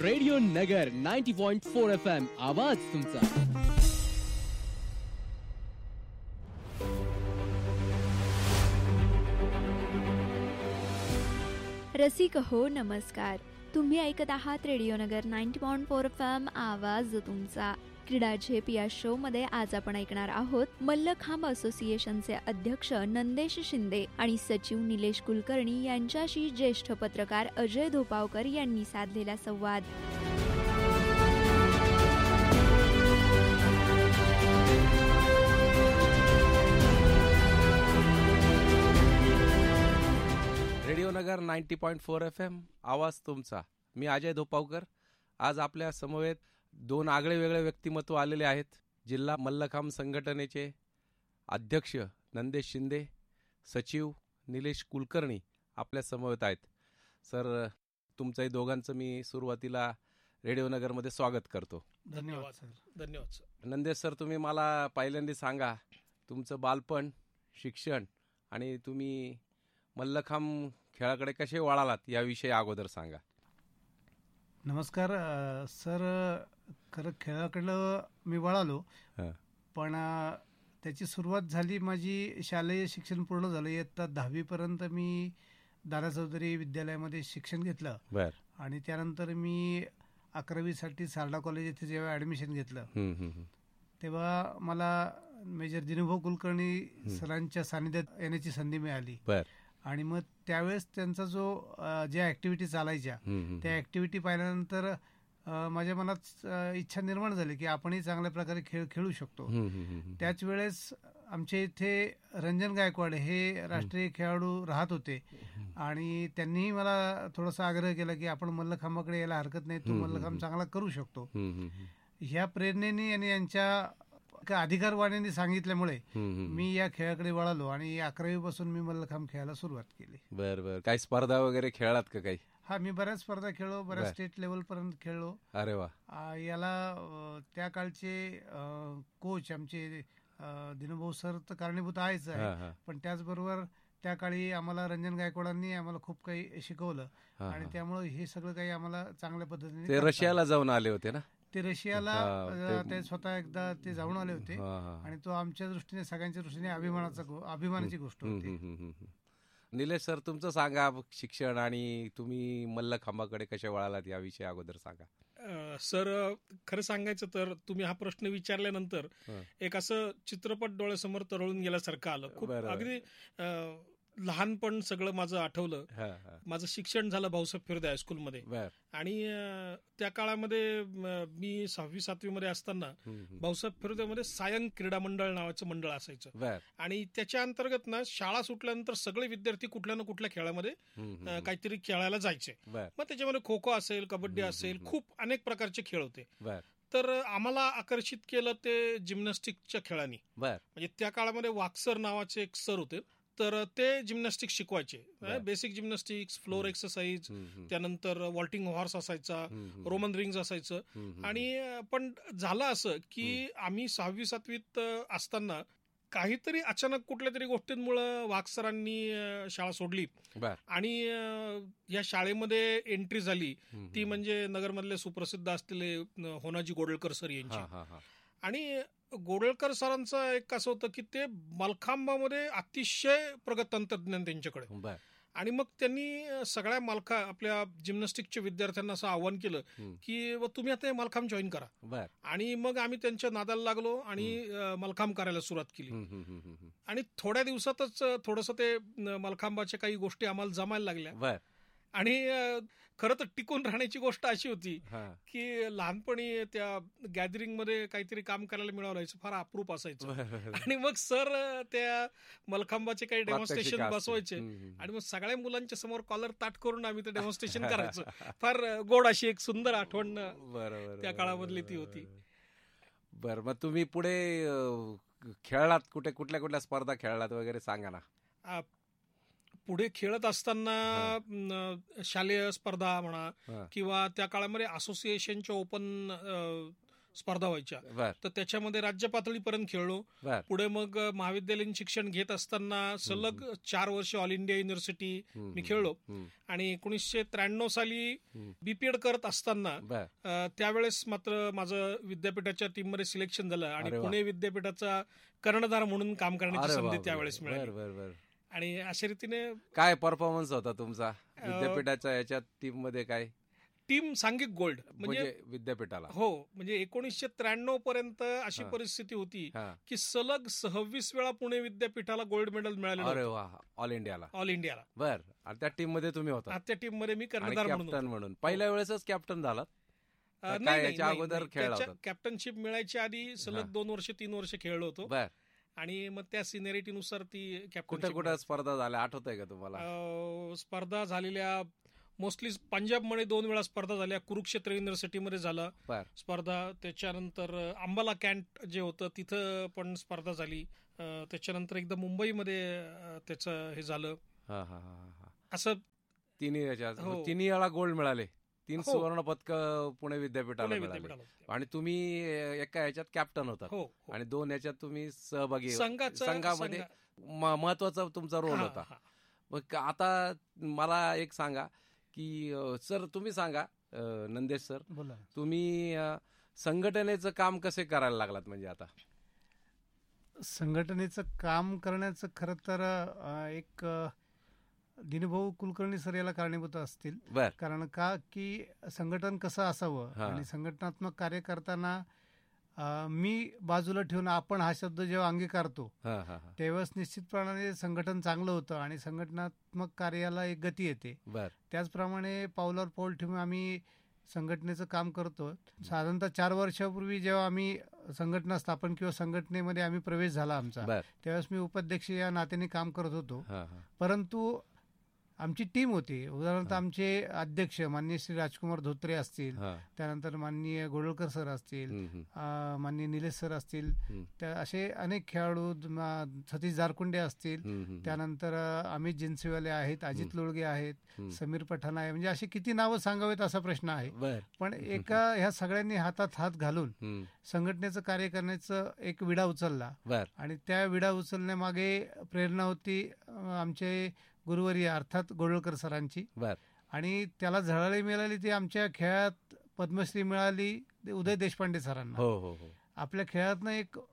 Radio नगर 90.4 FM आवाज तुमचा. रसिक हो नमस्कार. तुम्ही ऐकत आहात रेडिओ नगर 90.4 FM आवाज तुमचा. क्रीडा झेप या शो मध्ये आज आपण ऐकणार आहोत मल्लखांब असोसिएशनचे अध्यक्ष नंदेश शिंदे आणि सचिव निलेश कुलकर्णी यांच्याशी ज्येष्ठ पत्रकार अजय धोपावकर यांनी साधलेला संवाद. रेडिओ नगर 90.4 FM आवाज तुमचा. मी अजय धोपावकर. आज आपल्या समवेत दोन आगळे वेगळे व्यक्तिमत्व आलेले आहेत. जिल्हा मल्लखांब संघटनेचे अध्यक्ष नंदेश शिंदे, सचिव निलेश कुलकर्णी आपल्या समवेत आहेत. सर, तुमच्याही दोघांचं मी सुरुवातीला रेडिओ नगरमध्ये स्वागत करतो. धन्यवाद सर. धन्यवाद सर. नंदेश सर, तुम्ही मला पहिल्यांदा सांगा तुमचं बालपण, शिक्षण आणि तुम्ही मल्लखांब खेळाकडे कसे वळालात याविषयी अगोदर सांगा. नमस्कार सर. खरं खेळाकडं मी वळालो, पण त्याची सुरुवात झाली माझी शालेय शिक्षण पूर्ण झालं. इयत्ता 10वीपर्यंत मी दादा चौधरी विद्यालयामध्ये शिक्षण घेतलं आणि त्यानंतर मी 11वीसाठी सारडा कॉलेज येथे जेव्हा ॲडमिशन घेतलं तेव्हा मला मेजर दिनुभो कुलकर्णी सरांच्या सानिध्यात येण्याची संधी मिळाली. आणि मग त्यावेळेस त्यांचा जो ज्या ऍक्टिव्हिटी चालायच्या त्या ऍक्टिव्हिटी पाहिल्यानंतर माझ्या मनात इच्छा निर्माण झाली की आपणही चांगल्या प्रकारे खेळ खेळू शकतो. त्याच वेळेस आमच्या इथे रंजन गायकवाड हे राष्ट्रीय खेळाडू राहत होते आणि त्यांनीही मला थोडासा आग्रह केला की आपण मल्लखांबाकडे यायला हरकत नाही, तू मल्लखांब चांगला करू शकतो. ह्या प्रेरणेने आणि यांच्या अधिकारवाणीने सांगितल्यामुळे मी या खेळाकडे वळालो आणि 11वीपासून मी मल्लखांब खेळायला सुरुवात केली. बरं. काही स्पर्धा वगैरे खेळलात का काही? हा, मी बऱ्याच स्पर्धा खेळलो, बऱ्याच स्टेट लेवल पर्यंत खेळलो. अरे वा. याला त्या काळचे कोच आमचे दिनुभो सर तर कारणीभूत आहेच आहे, पण त्याचबरोबर त्या काळी आम्हाला रंजन गायकवाडांनी आम्हाला खूप काही शिकवलं आणि त्यामुळे हे सगळं काही आम्हाला चांगल्या पद्धतीने. ते रशियाला जाऊन आले होते ना? ते रशियाला ते स्वतः एकदा ते जाऊन आले होते आणि तो आमच्या दृष्टीने सगळ्यांच्या दृष्टीने अभिमानाची गोष्ट होती. निलेश सर, तुमचं सांगा शिक्षण आणि तुम्ही मल्लखांबाकडे कशा वळालात याविषयी अगोदर सांगा. सर, खरं सांगायचं तर तुम्ही हा प्रश्न विचारल्यानंतर एक असं चित्रपट डोळ्यासमोर तरळून गेल्यासारखं आलं. खूप अगदी लहानपण सगळं माझं आठवलं. माझं शिक्षण झालं भाऊसाहेब फिरदे हायस्कूलमध्ये आणि त्या काळामध्ये मी 6वी-7वी मध्ये असताना भाऊसाहेब फिरदेमध्ये सायंग क्रीडा मंडळ नावाचं मंडळ असायचं आणि त्याच्या अंतर्गत ना शाळा सुटल्यानंतर सगळे विद्यार्थी कुठल्या ना कुठल्या खेळामध्ये काहीतरी खेळायला जायचे. मग त्याच्यामध्ये खो खो असेल, कबड्डी असेल, खूप अनेक प्रकारचे खेळ होते. तर आम्हाला आकर्षित केलं ते जिम्नॅस्टिकच्या खेळांनी. म्हणजे त्या काळामध्ये वाकसर नावाचे एक सर होते, तर ते जिम्नॅस्टिक्स शिकवायचे. बेसिक जिम्नॅस्टिक्स, फ्लोर एक्सरसाइज, त्यानंतर वॉल्टिंग हॉर्स असायचा, रोमन रिंग्स असायचं. आणि पण झालं असं की आम्ही 6वी-7वीत असताना काहीतरी अचानक कुठल्या तरी गोष्टींमुळे वाघसरांनी शाळा सोडली आणि या शाळेमध्ये एंट्री झाली ती म्हणजे नगरमधले सुप्रसिद्ध असलेले होनाजी गोडळकर सर यांची. आणि गोडळकर सरांचं एक असं होतं की ते मल्लखांबामध्ये अतिशय प्रगत तंत्रज्ञान त्यांच्याकडे. आणि मग त्यांनी सगळ्या आपल्या जिम्नॅस्टिकच्या विद्यार्थ्यांना असं आव्हान केलं की तुम्ही आता मल्लखांब जॉईन करा. आणि मग आम्ही त्यांच्या नादाला लागलो आणि मल्लखांब करायला सुरुवात केली. आणि थोड्या दिवसातच थोडंसं ते मल्लखांबाच्या काही गोष्टी आम्हाला जमायला लागल्या. आणि खरं तर टिकून राहण्याची गोष्ट अशी होती की लहानपणी त्या गॅदरिंग मध्ये काहीतरी काम करायला मिळालं फार अप्रूप असायचं. आणि मग सर त्या मल्लखांबाचे काही डेमॉन्स्ट्रेशन बसवायचे आणि मग सगळ्या मुलांच्या समोर कॉलर ताट करून आम्ही ते डेमॉन्स्ट्रेशन करायचो. फार गोड अशी एक सुंदर आठवण त्या काळामधली ती होती. बरं, मग तुम्ही पुढे खेळलात, कुठल्या कुठल्या स्पर्धा खेळलात वगैरे सांगा ना. पुढे खेळत असताना शालेय स्पर्धा म्हणा किंवा त्या काळामध्ये असोसिएशनच्या ओपन स्पर्धा व्हायच्या. बर तर त्याच्यामध्ये राज्य पातळीपर्यंत खेळलो. बर पुढे मग महाविद्यालयीन शिक्षण घेत असताना सलग 4 वर्ष ऑल इंडिया युनिव्हर्सिटी मी खेळलो. आणि 1993 साली बीपीएड करत असताना बर त्यावेळेस मात्र माझं विद्यापीठाच्या टीममध्ये सिलेक्शन झालं आणि अरे वा. पुणे विद्यापीठाचा कर्णधार म्हणून काम करण्याची अरे संधी बापरे. त्यावेळेस बर मिळाली. बर बर आणि अशा रीतीने काय परफॉर्मन्स होता तुमचा विद्यापीठाच्या याच्या टीम मध्ये? काय टीम सांघिक गोल्ड म्हणजे विद्यापीठाला? हो, म्हणजे 1993 पर्यंत अशी हा. परिस्थिती होती हा. की सलग 26 वेळा पुणे विद्यापीठाला गोल्ड मेडल अरे मिळालेलं वा, ऑल इंडियाला. ऑल इंडियाला. बर, आणि त्या टीम मध्ये तुम्ही होता त्या टीम मध्ये मी आणि कर्णधार म्हणून कॅप्टन होतो. म्हणून पहिल्या वेळेसच कॅप्टन झालात? नाही, काय नाही, याच्या नाही, अगोदर नाही. खेळला त्याच्या होता? कॅप्टनशिप मिळायच्या आधी हा. सलग 2 वर्ष 3 वर्ष खेळलो होतो. बर, आणि मग त्या सिनियरिटीनुसार ती कुठे कॅप्टन कुठे स्पर्धा झाल्या आठवत आहे का तुम्हाला? स्पर्धा झालेल्या मोस्टली पंजाबमध्ये 2 वेळा स्पर्धा झाल्या. कुरुक्षेत्र युनिव्हर्सिटीमध्ये झाला बर स्पर्धा. त्याच्यानंतर अंबाला कॅन्ट जे होतं तिथं पण स्पर्धा झाली. त्याच्यानंतर एकदा मुंबईमध्ये त्याचं हे झालं. हा हा हा हा. असं तिन्ही याच्यात हो. तिन्ही वेळा गोल्ड मिळाले. 3 हो. सुवर्ण पदक पुणे विद्यापीठाला पुणे मिळाले. विद्यापीठाला. आणि तुम्ही एका याच्यात कॅप्टन होता हो, हो. आणि 2 याच्यात तुम्ही सहभागी संघामध्ये महत्वाचा तुमचा रोल होता. मग आता मला एक सांगा की सर तुम्ही सांगा, नंदेश सर, बोला. तुम्ही संघटनेचं काम कसे करायला लागलात? म्हणजे आता संघटनेचं काम करण्याचं खरं तर एक दिनभाऊ कुलकर्णी सर याला कारणीभूत असतील. बर कारण का की संघटन कसं असावं हा. आणि संघटनात्मक कार्य करताना मी बाजूला ठेवून आपण हा शब्द जेव्हा अंगीकारतो हा हा हा. त्यावेळेस निश्चितपणाने संघटन चांगलं होतं आणि संघटनात्मक कार्याला एक गती येते. बर त्याचप्रमाणे पावलावर पाऊल ठेवून आम्ही संघटनेचं काम करतो. साधारणतः 4 वर्षापूर्वी जेव्हा आम्ही संघटना स्थापन किंवा संघटनेमध्ये आम्ही प्रवेश झाला आमचा, बर त्यावेळेस मी उपाध्यक्ष या नात्याने काम करत होतो. हा हा परंतु आमची टीम होती. उदाहरणार्थ आमचे अध्यक्ष माननीय श्री राजकुमार धोत्रे असतील, हा. त्यानंतर माननीय गोळवळकर सर असतील, माननीय निलेश सर असतील, त्या असे अनेक खेळाडू, सतीश जारकुंडे असतील, त्यानंतर अमित जिन्सीवाले आहेत, अजित लोळगे आहेत, समीर पठाण आहे. म्हणजे असे किती नावं सांगावेत असा प्रश्न आहे. बर पण ह्या सगळ्यांनी हातात हात घालून संघटनेचं कार्य करण्याचं एक विडा उचलला. बर आणि त्या विडा उचलण्यामागे प्रेरणा होती आमचे गुरुवर्य अर्थात गोळवळकर सरांची. बर आणि त्याला झळाळी मिळाली ती आमच्या खेळात पद्मश्री मिळाली उदय देशपांडे सरांना. हो हो हो. आपल्या खेळातनं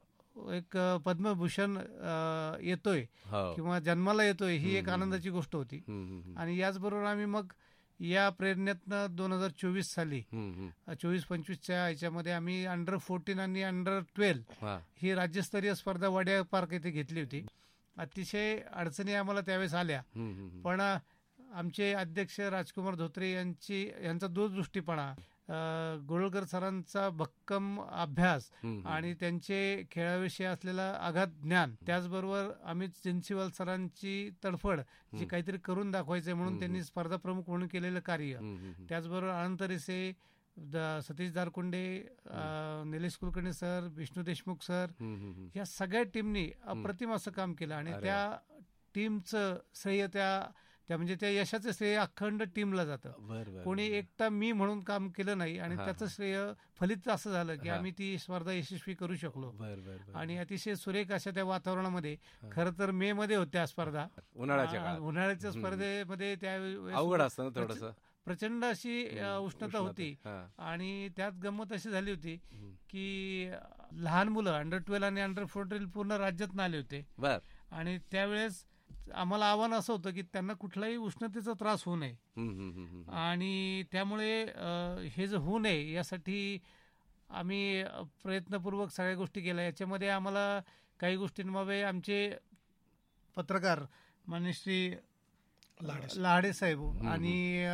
एक पद्मभूषण येतोय हो. किंवा जन्माला येतोय ही एक आनंदाची गोष्ट होती. आणि याचबरोबर आम्ही मग या प्रेरणेतनं 2024 साली 24-25च्या ह्याच्यामध्ये आम्ही अंडर-14 आणि अंडर-12 ही राज्यस्तरीय स्पर्धा वाडिया पार्क येथे घेतली होती. अतिशय अडचणी आम्हाला त्यावेळेस आल्या, पण आमचे अध्यक्ष राजकुमार धोत्रे यांचा दूरदृष्टीपणा, गोळवळकर सरांचा भक्कम अभ्यास आणि त्यांचे खेळाविषयी असलेला अगाध ज्ञान, त्याचबरोबर अमित जिन्सीवाल सरांची तडफड, जी काहीतरी करून दाखवायचंय म्हणून त्यांनी स्पर्धा प्रमुख म्हणून केलेलं कार्य, त्याचबरोबर अनंत रेसे, सतीश दारकुंडे, निलेश कुलकर्णी सर, विष्णू देशमुख सर, या सगळ्या टीमनी अप्रतिम असं काम केलं. आणि त्या टीमचं श्रेय त्या म्हणजे त्या यशाचं श्रेय अखंड टीमला जातं. कोणी एकटा मी म्हणून काम केलं नाही आणि त्याचं श्रेय फलित असं झालं की आम्ही ती स्पर्धा यशस्वी करू शकलो. आणि अतिशय सुरेख अशा त्या वातावरणामध्ये, खरं तर मे मध्ये होत्या स्पर्धा, उन्हाळ्याच्या स्पर्धेमध्ये त्यावेळेस अवघड असतं ना थोडंसं, प्रचंड अशी उष्णता होती. आणि त्यात गंमत अशी झाली होती की लहान मुलं अंडर-12 आणि अंडर-14 पूर्ण राज्यात आले होते. आणि त्यावेळेस आम्हाला आव्हान असं होतं की त्यांना कुठलाही उष्णतेचा त्रास होऊ नये, आणि त्यामुळे हे जे होऊ नये यासाठी आम्ही प्रयत्नपूर्वक सगळ्या गोष्टी केल्या. याच्यामध्ये आम्हाला काही गोष्टींमध्ये आमचे पत्रकार माननीय श्री लाडे साहेब आणि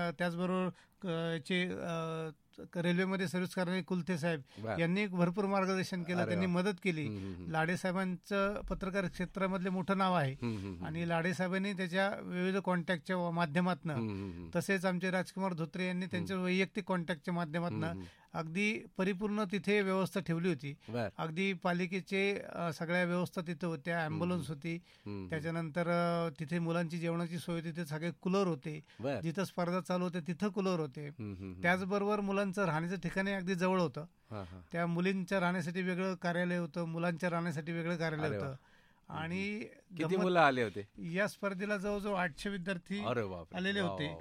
त्याचबरोबर रेल्वेमध्ये सर्व्हिस करणारे कुलथे साहेब यांनी भरपूर मार्गदर्शन केलं, त्यांनी मदत केली. लाडे साहेबांचं पत्रकार क्षेत्रामधले मोठं नाव आहे आणि लाडे साहेबांनी त्याच्या विविध कॉन्टॅक्टच्या माध्यमातून, तसेच आमचे राजकुमार धोत्रे यांनी त्यांच्या वैयक्तिक कॉन्टॅक्टच्या माध्यमातून अगदी परिपूर्ण तिथे व्यवस्था ठेवली होती. अगदी पालिकेचे सगळ्या व्यवस्था तिथे होत्या, अँब्युलन्स होती, त्याच्यानंतर तिथे मुलांची जेवणाची सोय, तिथे सगळे कूलर होते, जिथं स्पर्धा चालू होत्या तिथं कूलर होते. होते. त्याचबरोबर मुलांचं राहण्याचं ठिकाणी अगदी जवळ होतं. त्या मुलींच्या राहण्यासाठी वेगळं कार्यालय होतं, मुलांच्या राहण्यासाठी वेगळं कार्यालय होतं. आणि किती मुलं आले होते या स्पर्धेला? जवळजवळ 800 विद्यार्थी आलेले होते.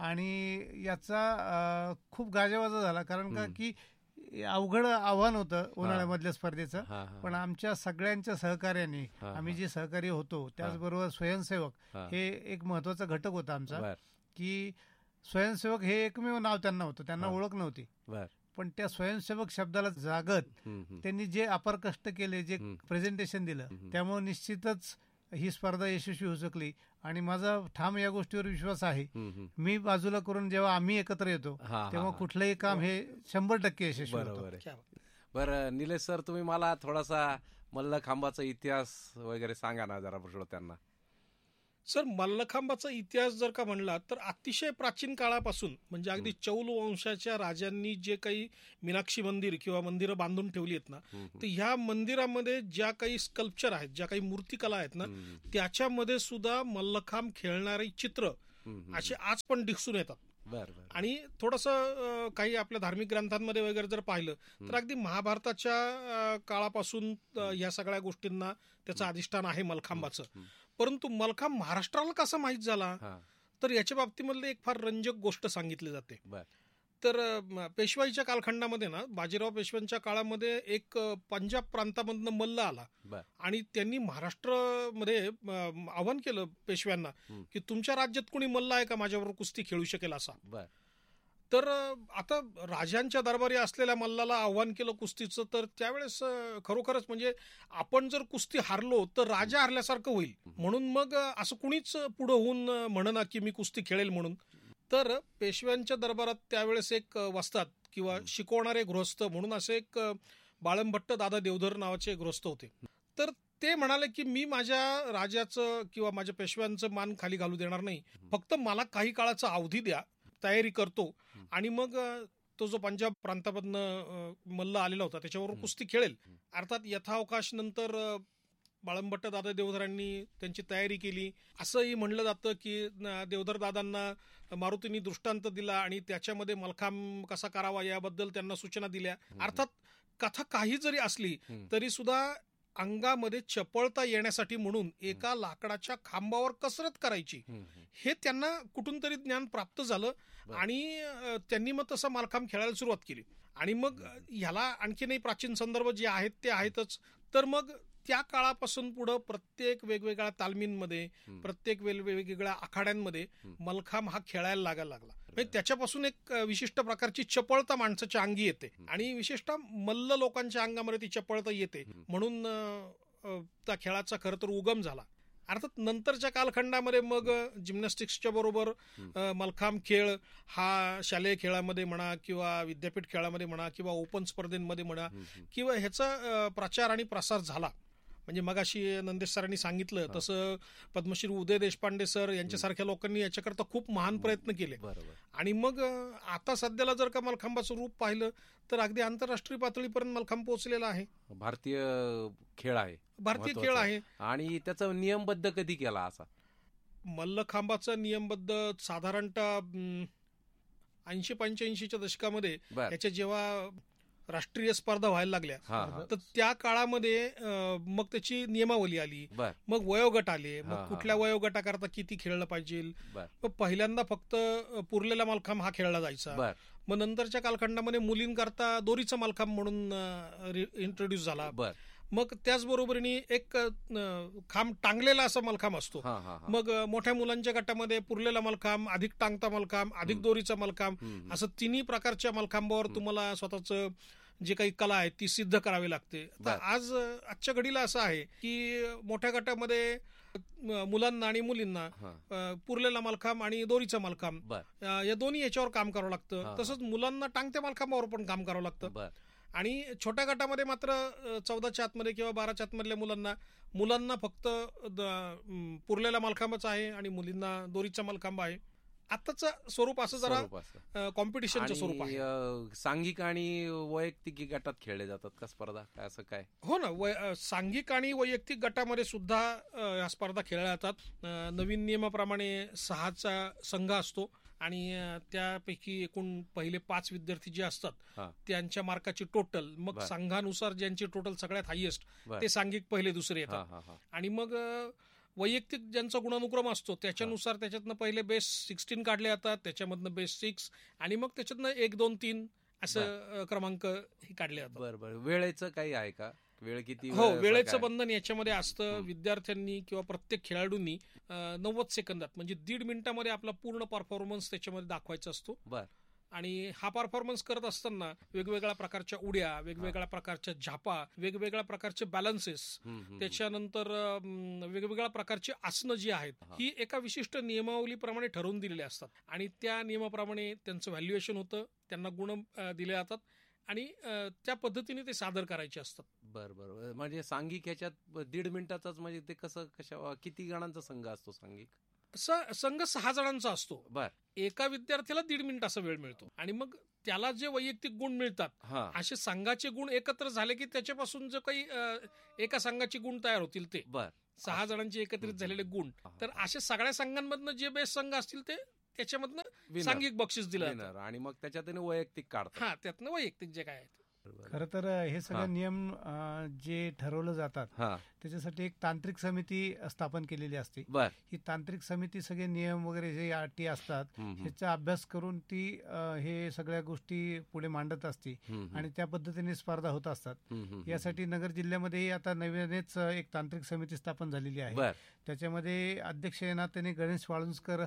आणि याचा खूप गाजावाजा झाला, कारण का की अवघड आव्हान होतं उन्हाळ्यामधल्या स्पर्धेचं. पण आमच्या सगळ्यांच्या सहकार्याने आम्ही जे सहकारी होतो, त्याचबरोबर स्वयंसेवक हे एक महत्वाचा घटक होता आमचा. की स्वयंसेवक हे एकमेव नाव त्यांना होतं, त्यांना ओळख नव्हती. पण त्या स्वयंसेवक शब्दाला जागत त्यांनी जे अपार कष्ट केले, जे प्रेझेंटेशन दिलं, त्यामुळे निश्चितच ही स्पर्धा यशस्वी होऊ शकली. आणि माझा ठाम या गोष्टीवर विश्वास आहे, मी बाजूला करून जेव्हा आम्ही एकत्र येतो तेव्हा कुठलंही काम हे 100% यशस्वी होतं. बरं निलेश सर, तुम्ही मला थोडासा मल्लखांबाचा इतिहास वगैरे सांगा ना जरा श्रोत्यांना. सर, मल्लखांबाचा इतिहास जर का म्हणला तर अतिशय प्राचीन काळापासून, म्हणजे अगदी चौल वंशाच्या राजांनी जे काही मीनाक्षी मंदिर किंवा मंदिरं बांधून ठेवली आहेत ना, तर ह्या मंदिरामध्ये ज्या काही स्कल्पचर आहेत, ज्या काही मूर्तिकला आहेत ना, त्याच्यामध्ये सुद्धा मल्लखांब खेळणारी चित्र असे आज पण दिसून येतात. आणि थोडंसं काही आपल्या धार्मिक ग्रंथांमध्ये वगैरे जर पाहिलं तर अगदी महाभारताच्या काळापासून या सगळ्या गोष्टींना त्याचं अधिष्ठान आहे मल्लखांबाचं. परंतु मल्लखांब महाराष्ट्राला कसा माहीत झाला, तर याच्या बाबतीमधली एक फार रंजक गोष्ट सांगितली जाते. तर पेशवाईच्या कालखंडामध्ये ना, बाजीराव पेशव्यांच्या काळामध्ये एक पंजाब प्रांतामधनं मल्ल आला आणि त्यांनी महाराष्ट्रामध्ये आव्हान केलं पेशव्यांना की तुमच्या राज्यात कोणी मल्ल आहे का माझ्याबरोबर कुस्ती खेळू शकेल असा. तर आता राजांच्या दरबारी असलेल्या मल्लाला आव्हान केलं कुस्तीचं. तर त्यावेळेस खरोखरच म्हणजे आपण जर कुस्ती हारलो तर राजा हारल्यासारखं होईल, म्हणून मग असं कुणीच पुढं होऊन म्हणना की मी कुस्ती खेळेल म्हणून. तर पेशव्यांच्या दरबारात त्यावेळेस एक वस्तात किंवा शिकवणारे गृहस्थ म्हणून असे एक बाळंभट्ट दादा देवधर नावाचे गृहस्थ होते. तर ते म्हणाले की मी माझ्या राजाचं किंवा माझ्या पेशव्यांचं मान खाली घालू देणार नाही, फक्त मला काही काळाचा अवधी द्या, तयारी करतो आणि मग तो जो पंजाब प्रांतामधनं मल्ल आलेला होता त्याच्यावर कुस्ती खेळेल. अर्थात यथावकाश नंतर बाळंभट्ट दादा देवधरांनी त्यांची तयारी केली. असंही म्हणलं जातं की देवधर दादांना मारुतींनी दृष्टांत दिला आणि त्याच्यामध्ये मल्लखांब कसा करावा याबद्दल त्यांना सूचना दिल्या. अर्थात कथा काही जरी असली तरी सुद्धा अंगामध्ये चपळता येण्यासाठी म्हणून एका लाकडाच्या खांबावर कसरत करायची हे त्यांना कुठून तरी ज्ञान प्राप्त झालं आणि त्यांनी मग तसं मल्लखांब खेळायला सुरुवात केली. आणि मग ह्याला आणखीनही प्राचीन संदर्भ जे आहेत ते आहेतच. तर मग त्या काळापासून पुढं प्रत्येक वेगवेगळ्या तालमींमध्ये, प्रत्येक वेगवेगळ्या आखाड्यांमध्ये मल्लखांब हा खेळायला लागायला लागला. म्हणजे त्याच्यापासून एक विशिष्ट प्रकारची चपळता माणसाच्या अंगी येते आणि विशेषतः मल्ल लोकांच्या अंगामध्ये ती चपळता येते, म्हणून त्या खेळाचा खरं तर उगम झाला. अर्थात नंतरच्या कालखंडामध्ये मग जिम्नॅस्टिक्सच्या बरोबर मल्लखांब खेळ हा शालेय खेळामध्ये म्हणा किंवा विद्यापीठ खेळामध्ये म्हणा किंवा ओपन स्पर्धेमध्ये म्हणा किंवा ह्याचा प्रचार आणि प्रसार झाला. म्हणजे मगाशी नंदेश सरांनी सांगितलं तसं पद्मश्री उदय देशपांडे सर यांच्यासारख्या लोकांनी याच्याकरता खूप महान प्रयत्न केले. आणि मग आता सध्याला जर का मल्लखांबाचं रूप पाहिलं तर अगदी आंतरराष्ट्रीय पातळीपर्यंत मल्लखांब पोहोचलेला आहे. भारतीय खेळ आहे. आणि त्याचा नियमबद्ध कधी केला असा? मल्लखांबाचा नियमबद्ध साधारणतः 80-85च्या दशकामध्ये याच्या जेव्हा राष्ट्रीय स्पर्धा व्हायला लागल्या तर त्या काळामध्ये मग त्याची नियमावली आली, मग वयोगट आले, मग कुठल्या वयोगटाकरता किती खेळलं पाहिजे. मग पहिल्यांदा फक्त पुरलेला मल्लखांब हा खेळला जायचा. मग नंतरच्या कालखंडामध्ये मुलींकरता दोरीचा मल्लखांब म्हणून इंट्रोड्यूस झाला. मग त्याचबरोबरीने एक खांब टांगलेला असा मल्लखांब असतो. मग मोठ्या मुलांच्या गटामध्ये पुरलेला मल्लखांब, अधिक टांगता मल्लखांब, अधिक दोरीचा मल्लखांब, असं तिन्ही प्रकारच्या मल्लखांबावर तुम्हाला स्वतःचं जे काही कला आहे ती सिद्ध करावी लागते. आजच्या घडीला असं आहे की मोठ्या गटामध्ये मुलांना आणि मुलींना पुरलेला मल्लखांब आणि दोरीचा मल्लखांब या दोन्ही याच्यावर काम करावं लागतं. तसंच मुलांना टांगत्या मल्लखांबावर पण काम करावं लागतं. आणि छोट्या गटामध्ये मात्र 14च्या आतमध्ये किंवा 12च्या आतमधल्या मुलांना फक्त पुरलेला मल्लखांबच आहे आणि मुलींना दोरीचा मल्लखांब आहे. आताचं स्वरूप असं जरा कॉम्पिटिशनचं स्वरूप आहे. सांघिक आणि वैयक्तिक गटात खेळले जातात का स्पर्धा, असं काय? हो ना, सांघिक आणि वैयक्तिक गटामध्ये सुद्धा ह्या स्पर्धा खेळल्या जातात. नवीन नियमाप्रमाणे 6चा संघ असतो आणि त्यापैकी एकूण पहिले 5 विद्यार्थी जे असतात त्यांच्या मार्काची टोटल, मग संघानुसार ज्यांची टोटल सगळ्यात हायएस्ट ते सांघिक पहिले दुसरे येतात, आणि मग वैयक्तिक ज्यांचा गुणानुक्रम असतो त्याच्यानुसार त्याच्यातनं पहिले बेस्ट 16 काढले जातात, त्याच्यामधनं बेस्ट 6, आणि मग त्याच्यातनं 1, 2, 3 असं क्रमांक काढले जातात. बरोबर. वेळेचं काही आहे का? वेळ किती? हो, वेळेचं बंधन याच्यामध्ये असतं. विद्यार्थ्यांनी किंवा प्रत्येक खेळाडूंनी 90 सेकंदात म्हणजे 1.5 मिनिटामध्ये आपला पूर्ण परफॉर्मन्स त्याच्यामध्ये दाखवायचा असतो. आणि हा परफॉर्मन्स करत असताना वेगवेगळ्या प्रकारच्या उड्या, वेगवेगळ्या प्रकारच्या झापा, वेगवेगळ्या प्रकारचे बॅलन्सेस, त्याच्यानंतर वेगवेगळ्या प्रकारची आसनं जी आहेत ही एका विशिष्ट नियमावलीप्रमाणे ठरवून दिलेली असतात, आणि त्या नियमाप्रमाणे त्यांचं व्हॅल्युएशन होतं, त्यांना गुण दिले जातात, आणि त्या पद्धतीने ते सादर करायचे असतात. बरोबर. म्हणजे सांघिक ह्याच्यात 1.5 मिनिटाचाच, म्हणजे ते कसं किती जणांचा संघ असतो सांघिक? संघ 6 जणांचा असतो. एका विद्यार्थ्याला 1.5 मिनिट असा वेळ मिळतो, आणि मग त्याला जे वैयक्तिक गुण मिळतात असे संघाचे गुण एकत्र झाले की त्याच्यापासून जो काही एका संघाचे गुण तयार होतील ते 6 जणांचे एकत्रित झालेले गुण. तर अशा सगळ्या संघांमधनं जे बेस्ट संघ असतील ते त्याच्यामधनं सांघिक बक्षीस दिलं जातं, आणि मग त्याच्यातून वैयक्तिक काढतात. त्यातनं वैयक्तिक जे काय आहे. खरं तर हे सगळे नियम जे ठरवलं जातात त्याच्यासाठी एक तांत्रिक समिती स्थापन केलेली असते. ही तांत्रिक समिती सगळे नियम वगैरे जे अटी असतात ह्याचा अभ्यास करून ती हे सगळ्या गोष्टी पुढे मांडत असते, आणि त्या पद्धतीने स्पर्धा होत असतात. यासाठी नगर जिल्ह्यामध्ये आता नव्यानेच एक तांत्रिक समिती स्थापन झालेली आहे. त्याच्यामध्ये अध्यक्ष नात्याने गणेश वाळुंजकर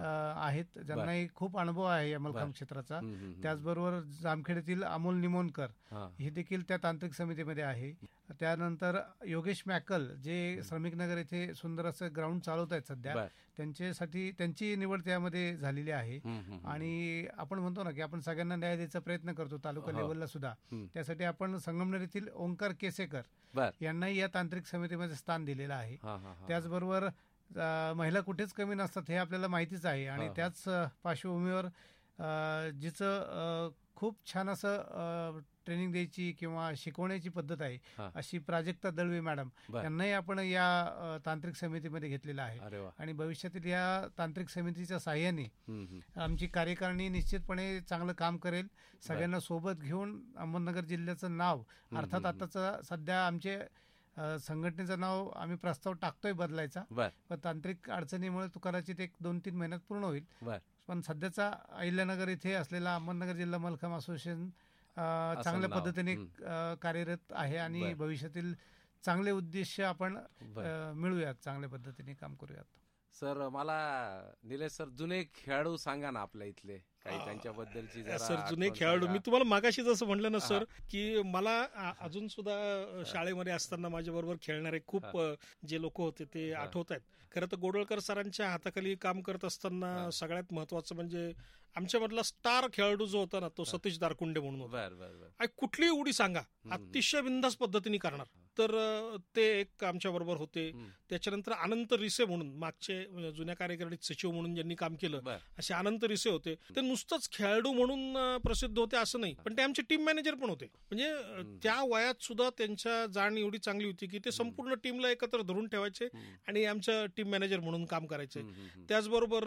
आहेत, ज्यांनाही खूप अनुभव आहे या मलखांब क्षेत्राचा. त्याचबरोबर जामखेड अमोल निमोणकर हे देखील त्या तांत्रिक समितीमध्ये आहे. त्यानंतर योगेश मॅकल जे श्रमिक नगर येथे सुंदर असं ग्राउंड चालवत आहेत सध्या, त्यांच्यासाठी त्यांची निवड त्यामध्ये झालेली आहे. आणि आपण म्हणतो ना की आपण सगळ्यांना न्याय द्यायचा प्रयत्न करतो तालुका लेवलला सुद्धा, त्यासाठी आपण संगमनेर येथील ओंकार केसेकर यांनाही या तांत्रिक समितीमध्ये स्थान दिलेलं आहे. त्याचबरोबर महिला कुठेच कमी नसतात हे आपल्याला माहितीच आहे, आणि त्याच पार्श्वभूमीवर जिचं खूप छान असं ट्रेनिंग द्यायची किंवा शिकवण्याची पद्धत आहे अशी प्राजक्ता दळवे मॅडम यांनाही आपण या तांत्रिक समितीमध्ये घेतलेलं आहे. आणि भविष्यातील या तांत्रिक समितीच्या साहाय्याने आमची कार्यकारिणी निश्चितपणे चांगलं काम करेल. सगळ्यांना सोबत घेऊन अहमदनगर जिल्ह्याचं नाव, अर्थात आताचं सध्या आमचे संघटनेचं नाव आम्ही प्रस्ताव टाकतोय बदलायचा, पण तांत्रिक अडचणीमुळे तो कदाचित 1-2-3 महिन्यात पूर्ण होईल. पण सध्याचा अहिल्यानगर इथे असलेला अहमदनगर जिल्हा मलखांब असोसिएशन चांगल्या पद्धतीने कार्यरत आहे, आणि भविष्यातील चांगले उद्देश आपण मिळूयात, चांगल्या पद्धतीने काम करूयात. सर, मला निलेश सर जुने खेळाडू सांगा ना आपल्या इथले काही, त्यांच्याबद्दलची. सर, जुने खेळाडू मी तुम्हाला मागाशी जसं म्हणलं ना सर, की मला अजून सुद्धा शाळेमध्ये असताना माझ्या बरोबर खेळणारे खूप जे लोक होते ते आठवत आहेत. खरं तर गोडळकर सरांच्या हाताखाली काम करत असताना सगळ्यात महत्वाचं म्हणजे आमच्यामधला स्टार खेळाडू जो होता ना तो सतीश दारकुंडे म्हणून होता. कुठलीही उडी सांगा अतिशय बिनधास्त पद्धतीने करणार, तर ते एक आमच्या बरोबर होते. त्याच्यानंतर अनंत रिसे म्हणून मागचे जुन्या कार्यकारिणीत सचिव म्हणून ज्यांनी काम केलं असे अनंत रिसे होते. ते नुसतंच खेळाडू म्हणून प्रसिद्ध होते असं नाही, पण ते आमचे टीम मॅनेजर पण होते. म्हणजे त्या वयात सुद्धा त्यांच्या जाण एवढी चांगली होती की ते संपूर्ण टीमला एकत्र धरून ठेवायचे आणि आमच्या टीम मॅनेजर म्हणून काम करायचे. त्याचबरोबर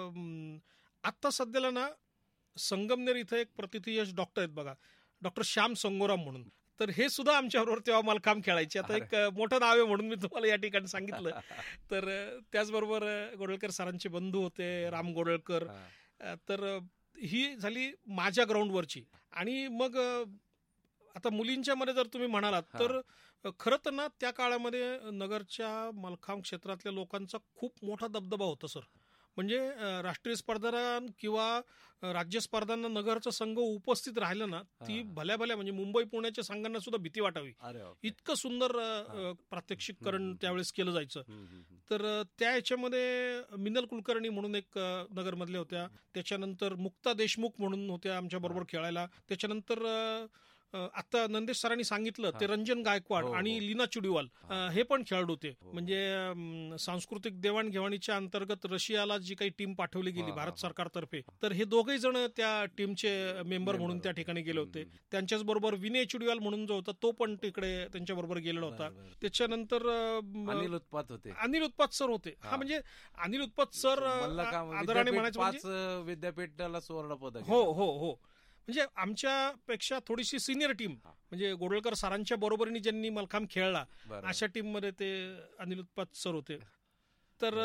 आता सध्याला ना संगमनेर इथं एक प्रतिथयश डॉक्टर आहेत बघा, डॉक्टर श्याम संगोराम म्हणून, तर हे सुद्धा आमच्याबरोबर तेव्हा मला काम खेळायचे. आता एक मोठं नाव आहे म्हणून मी तुम्हाला या ठिकाणी सांगितलं. तर त्याचबरोबर गोडळकर सरांचे बंधू होते राम गोडळकर. तर ही झाली माझ्या ग्राउंडवरची. आणि मग आता मुलींच्या मध्ये जर तुम्ही म्हणालात तर खरं तर ना त्या काळामध्ये नगरच्या मलखांब क्षेत्रातल्या लोकांचा खूप मोठा दबदबा होता सर. म्हणजे राष्ट्रीय स्पर्धा किंवा राज्य स्पर्धांना नगरचा संघ उपस्थित राहिला ना ती भल्या म्हणजे मुंबई पुण्याच्या संघांना सुद्धा भीती वाटावी इतकं सुंदर प्रात्यक्षिकरण त्यावेळेस केलं जायचं. तर त्या याच्यामध्ये मिनल कुलकर्णी म्हणून एक नगरमधल्या होत्या, त्याच्यानंतर मुक्ता देशमुख म्हणून होत्या आमच्या बरोबर खेळायला, त्याच्यानंतर आता नंदेश सरांनी सांगितलं ते रंजन गायकवाड आणि लीना चुडीवाल हे पण खेळाडू होते. म्हणजे सांस्कृतिक देवाणघेवाणीच्या अंतर्गत रशियाला जी काही टीम पाठवली गेली भारत सरकारतर्फे, तर हे दोघेही जण त्या टीमचे मेंबर म्हणून त्या ठिकाणी गेले होते. त्यांच्याच बरोबर विनय चुडीवाल म्हणून जो होता तो पण तिकडे त्यांच्या बरोबर गेलेला होता. त्याच्यानंतर अनिल उत्पात होते. अनिल उत्पात सर होते. हा म्हणजे अनिल उत्पात सर आदराने म्हणायचं म्हणजे विद्यापीठाला सुवर्ण पदक. हो हो हो. म्हणजे आमच्यापेक्षा थोडीशी सिनियर टीम, म्हणजे गोडवलकर सरांच्या बरोबरीने ज्यांनी मलखांब खेळला अशा टीम मध्ये ते अनिल उत्पात सर होते. तर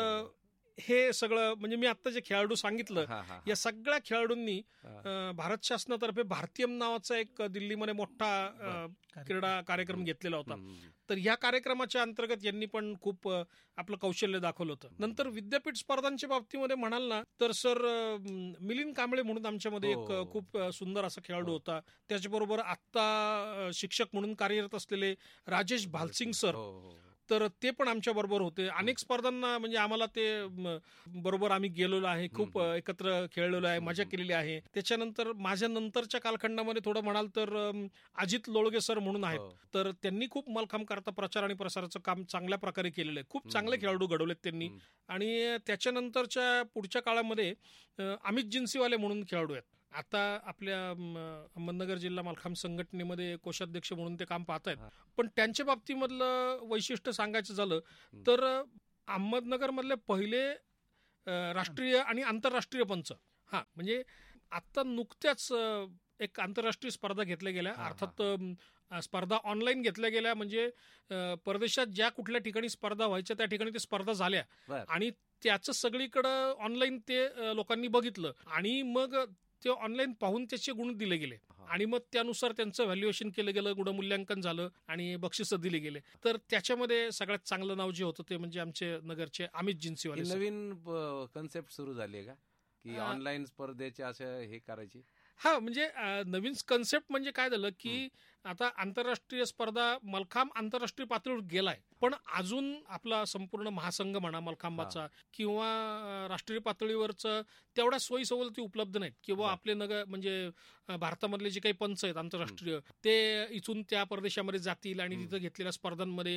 हे सगळं म्हणजे मी आता जे खेळाडू सांगितलं या सगळ्या खेळाडूंनी भारत शासनातर्फे भारतीयम नावाचा एक दिल्लीमध्ये मोठा क्रीडा कार्यक्रम घेतलेला होता. तर या कार्यक्रमाच्या अंतर्गत यांनी पण खूप आपलं कौशल्य दाखवलं होतं. नंतर विद्यापीठ स्पर्धांच्या बाबतीमध्ये म्हणाल ना तर सर मिलिंद कांबळे म्हणून आमच्यामध्ये एक खूप सुंदर असा खेळाडू होता. त्याचबरोबर आत्ता शिक्षक म्हणून कार्यरत असलेले राजेश भालसिंग सर, तर ते पण आमच्या बरोबर होते. अनेक स्पर्धांना म्हणजे आम्हाला ते बरोबर आम्ही गेलेलो आहे, खूप एकत्र खेळलेलो आहे, मजा केलेली आहे. त्याच्यानंतर माझ्या नंतरच्या कालखंडामध्ये थोडं म्हणाल तर अजित लोळगे सर म्हणून आहेत, तर त्यांनी खूप मलखांब करता प्रचार आणि प्रसाराचं काम चांगल्या प्रकारे केलेलं आहे. खूप चांगले खेळाडू घडवलेत त्यांनी. आणि त्याच्यानंतरच्या पुढच्या काळामध्ये अमित जिन्सीवाले म्हणून खेळाडू आहेत. आता आपल्या अहमदनगर जिल्हा मलखांब संघटनेमध्ये कोषाध्यक्ष म्हणून ते काम पाहत आहेत. पण त्यांच्या बाबतीमधलं वैशिष्ट्य सांगायचं झालं तर अहमदनगर मधले पहिले राष्ट्रीय आणि आंतरराष्ट्रीय पंच. म्हणजे आता नुकत्याच एक आंतरराष्ट्रीय स्पर्धा घेतल्या गेल्या. अर्थात स्पर्धा ऑनलाईन घेतल्या गेल्या, म्हणजे परदेशात ज्या कुठल्या ठिकाणी स्पर्धा व्हायच्या त्या ठिकाणी ते स्पर्धा झाल्या आणि त्याचं सगळीकडं ऑनलाईन ते लोकांनी बघितलं आणि मग ते ऑनलाईन पाहून त्याचे गुण दिले गेले आणि मग त्यानुसार त्यांचं व्हॅल्युएशन केलं गेलं, गुणमूल्यांकन झालं आणि बक्षिसं दिली गेले. तर त्याच्यामध्ये सगळ्यात चांगलं नाव जे होतं ते म्हणजे आमचे नगरचे अमित जिन्सीवाले. नवीन कन्सेप्ट सुरू झाली आहे का की ऑनलाईन स्पर्धेचे असं हे करायची? म्हणजे नवीन कन्सेप्ट म्हणजे काय झालं की आता आंतरराष्ट्रीय स्पर्धा मलखांब आंतरराष्ट्रीय पातळीवर गेलाय, पण अजून आपला संपूर्ण महासंघ म्हणा मलखांबाचा किंवा राष्ट्रीय पातळीवरचं तेवढ्या सोयी सवलती उपलब्ध नाहीत. किंवा आपले नगर म्हणजे भारतामधले जे काही पंच आहेत आंतरराष्ट्रीय ते इथून त्या प्रदेशामध्ये जातील आणि तिथं घेतलेल्या स्पर्धांमध्ये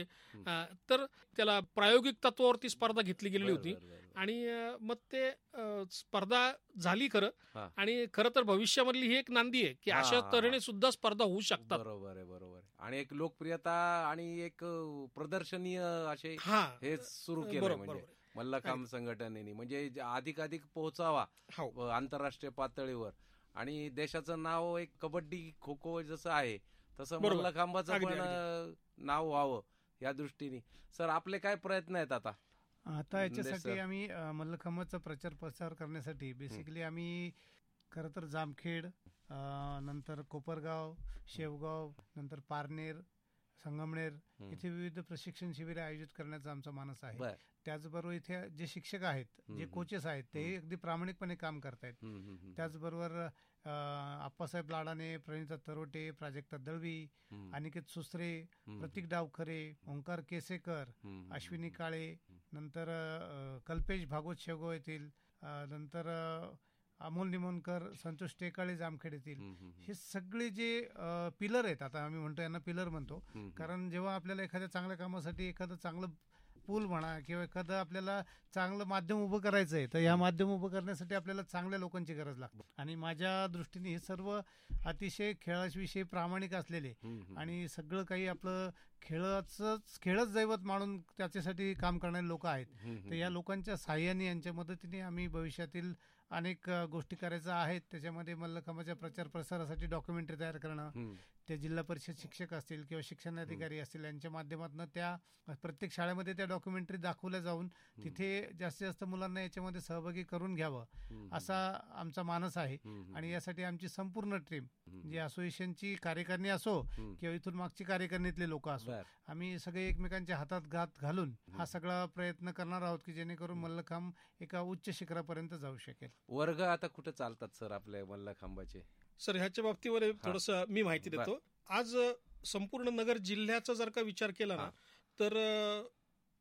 तर त्याला प्रायोगिक तत्वावरती स्पर्धा घेतली गेलेली होती आणि मग ते स्पर्धा झाली खरं. आणि खरं तर भविष्यामधली ही एक नांदी आहे की अशा तऱ्हेने सुद्धा स्पर्धा होऊ शकतात. बरोबर आहे, बरोबर. आणि एक लोकप्रियता आणि एक प्रदर्शनीय असे हे सुरू केलं म्हणजे मल्लखांब संघटनेने, म्हणजे अधिकाधिक पोहोचावा आंतरराष्ट्रीय पातळीवर आणि देशाचं नाव एक कबड्डी खो खो जसं आहे तसं मल्लखांबाचं पण नाव व्हावं या दृष्टीने. सर आपले काय प्रयत्न आहेत आता याच्यासाठी? आम्ही मल्लखांबाचा प्रचार प्रसार करण्यासाठी बेसिकली आम्ही खरं तर जामखेड, नंतर कोपरगाव, शेवगाव, नंतर पारनेर, संगमनेर इथे विविध प्रशिक्षण शिबिरे आयोजित करण्याचा आमचा मानस आहे. त्याचबरोबर इथे जे शिक्षक आहेत, जे कोचेस आहेत ते अगदी प्रामाणिकपणे काम करतायत. त्याचबरोबर आप्पासाहेब लाडाने, प्रणिता तरोटे, प्राजक्ता दळवी, अनिकेत सुसरे, प्रतीक डावखरे, ओंकार केसेकर, अश्विनी काळे, नंतर कल्पेश भागवत शेवगाव येथील, नंतर अमोल निमोणकर, संतोष टेकाळे जामखेड येथील, हे सगळे जे पिलर आहेत, आता आम्ही म्हणतो यांना पिलर म्हणतो, कारण जेव्हा आपल्याला एखाद्या चांगल्या कामासाठी एखादं चांगलं पूल म्हणा किंवा एखादं आपल्याला चांगलं माध्यम उभं करायचं आहे तर या माध्यम उभं करण्यासाठी आपल्याला चांगल्या लोकांची गरज लागते. आणि माझ्या दृष्टीने हे सर्व अतिशय खेळाविषयी प्रामाणिक असलेले आणि सगळं काही आपलं खेळच दैवत मानून त्याच्यासाठी काम करणारे लोक आहेत. तर या लोकांच्या साह्याने, यांच्या मदतीने आम्ही भविष्यातील अनेक गोष्टी करायच्या आहेत. त्याच्यामध्ये मल्लखांबाच्या प्रचार प्रसारासाठी डॉक्युमेंटरी तयार करणं, ते जिल्हा परिषद शिक्षक असतील किंवा शिक्षणाधिकारी असतील यांच्या माध्यमातून त्या प्रत्येक शाळेमध्ये त्या डॉक्युमेंटरी दाखवल्या जाऊन तिथे जास्तीत जास्त मुलांना याच्यामध्ये सहभागी करून घ्यावं असा आमचा मानस आहे. आणि यासाठी आमची संपूर्ण टीम, जी असोसिएशनची कार्यकारिणी असो किंवा इथून मागची कार्यकारिणीतले लोक असो, आम्ही सगळे एकमेकांच्या हातात घात घालून हा सगळा प्रयत्न करणार आहोत की जेणेकरून मल्लखांब एका उच्च शिखरापर्यंत जाऊ शकेल. वर्ग आता कुठे चालतात सर आपल्या मल्लखांबाचे? सर ह्याच्या बाबतीमध्ये थोडंसं मी माहिती देतो. आज संपूर्ण नगर जिल्ह्याचा जर का विचार केला ना तर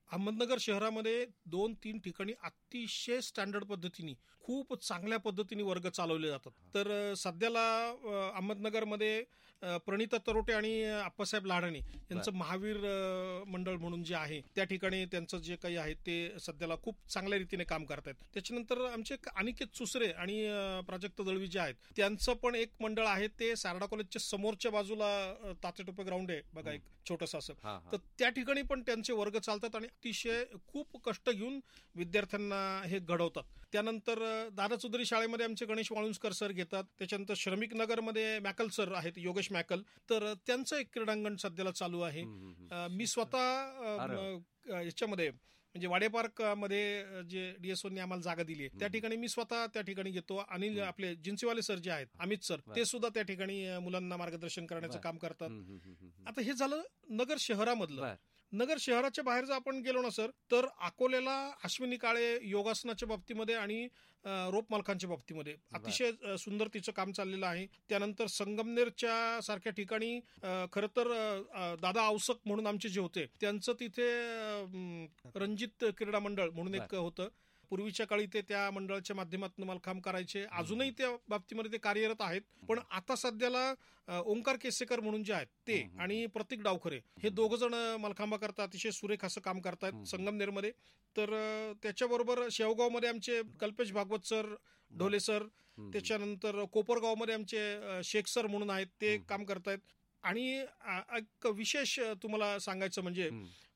अहमदनगर शहरामध्ये 2-3 ठिकाणी अतिशय स्टँडर्ड पद्धतीने खूप चांगल्या पद्धतीने वर्ग चालवले जातात. तर सध्याला अहमदनगरमध्ये प्रणिता तरोटे आणि आप्पासाहेब लाडाणे यांचं महावीर मंडळ म्हणून जे आहे त्या ठिकाणी त्यांचं जे काही आहे ते सध्याला खूप चांगल्या रीतीने काम करतायत. त्याच्यानंतर आमचे अनिकेत सुसरे आणि प्राजक्त दळवी जे आहेत त्यांचं पण एक मंडळ आहे, ते सारडा कॉलेजच्या समोरच्या बाजूला तातेटोपे ग्राउंड आहे बघा, एक छोटंसं असं. तर त्या ठिकाणी पण त्यांचे वर्ग चालतात आणि अतिशय खूप कष्ट घेऊन विद्यार्थ्यांना हे घडवतात. त्यानंतर दादा चौधरी शाळेमध्ये आमचे गणेश वाळुंजकर सर घेतात. त्याच्यानंतर श्रमिक नगरमध्ये मॅकल सर आहेत, योगेश मॅकल, तर त्यांचं एक क्रीडांगण सध्याला चालू आहे. मी स्वतः याच्यामध्ये म्हणजे वाडे पार्क मध्ये जे डीएसओनी आम्हाला जागा दिली आहे त्या ठिकाणी मी स्वतः त्या ठिकाणी घेतो. आणि आपले जिन्सीवाले सर जे आहेत अमित सर, ते सुद्धा त्या ठिकाणी मुलांना मार्गदर्शन करण्याचं काम करतात. आता हे झालं नगर शहरामधलं. नगर शहराच्या बाहेर जर आपण गेलो ना सर, तर अकोल्याला अश्विनी काळे योगासनाच्या बाबतीमध्ये आणि रोप मालकांच्या बाबतीमध्ये अतिशय सुंदर तिचं काम चाललेलं आहे. त्यानंतर संगमनेरच्या सारख्या ठिकाणी खरं तर दादा आवसक म्हणून आमचे जे होते त्यांचं तिथे रणजित क्रीडा मंडळ म्हणून एक होतं. पूर्वीच्या काळी ते त्या मंडळाच्या माध्यमातून मलखांब करायचे, अजूनही त्या बाबतीमध्ये ते कार्यरत आहेत. पण आता सध्याला ओंकार केसेकर म्हणून जे आहेत ते आणि प्रतीक डावखरे हे दोघ जण मलखांबा करतात, अतिशय सुरेख असं काम करतायत संगमनेरमध्ये. तर त्याच्याबरोबर शेवगावमध्ये आमचे कल्पेश भागवत सर, ढोले सर, त्याच्यानंतर कोपरगावमध्ये आमचे शेख सर म्हणून आहेत, ते काम करतायत. आणि एक विशेष तुम्हाला सांगायचं म्हणजे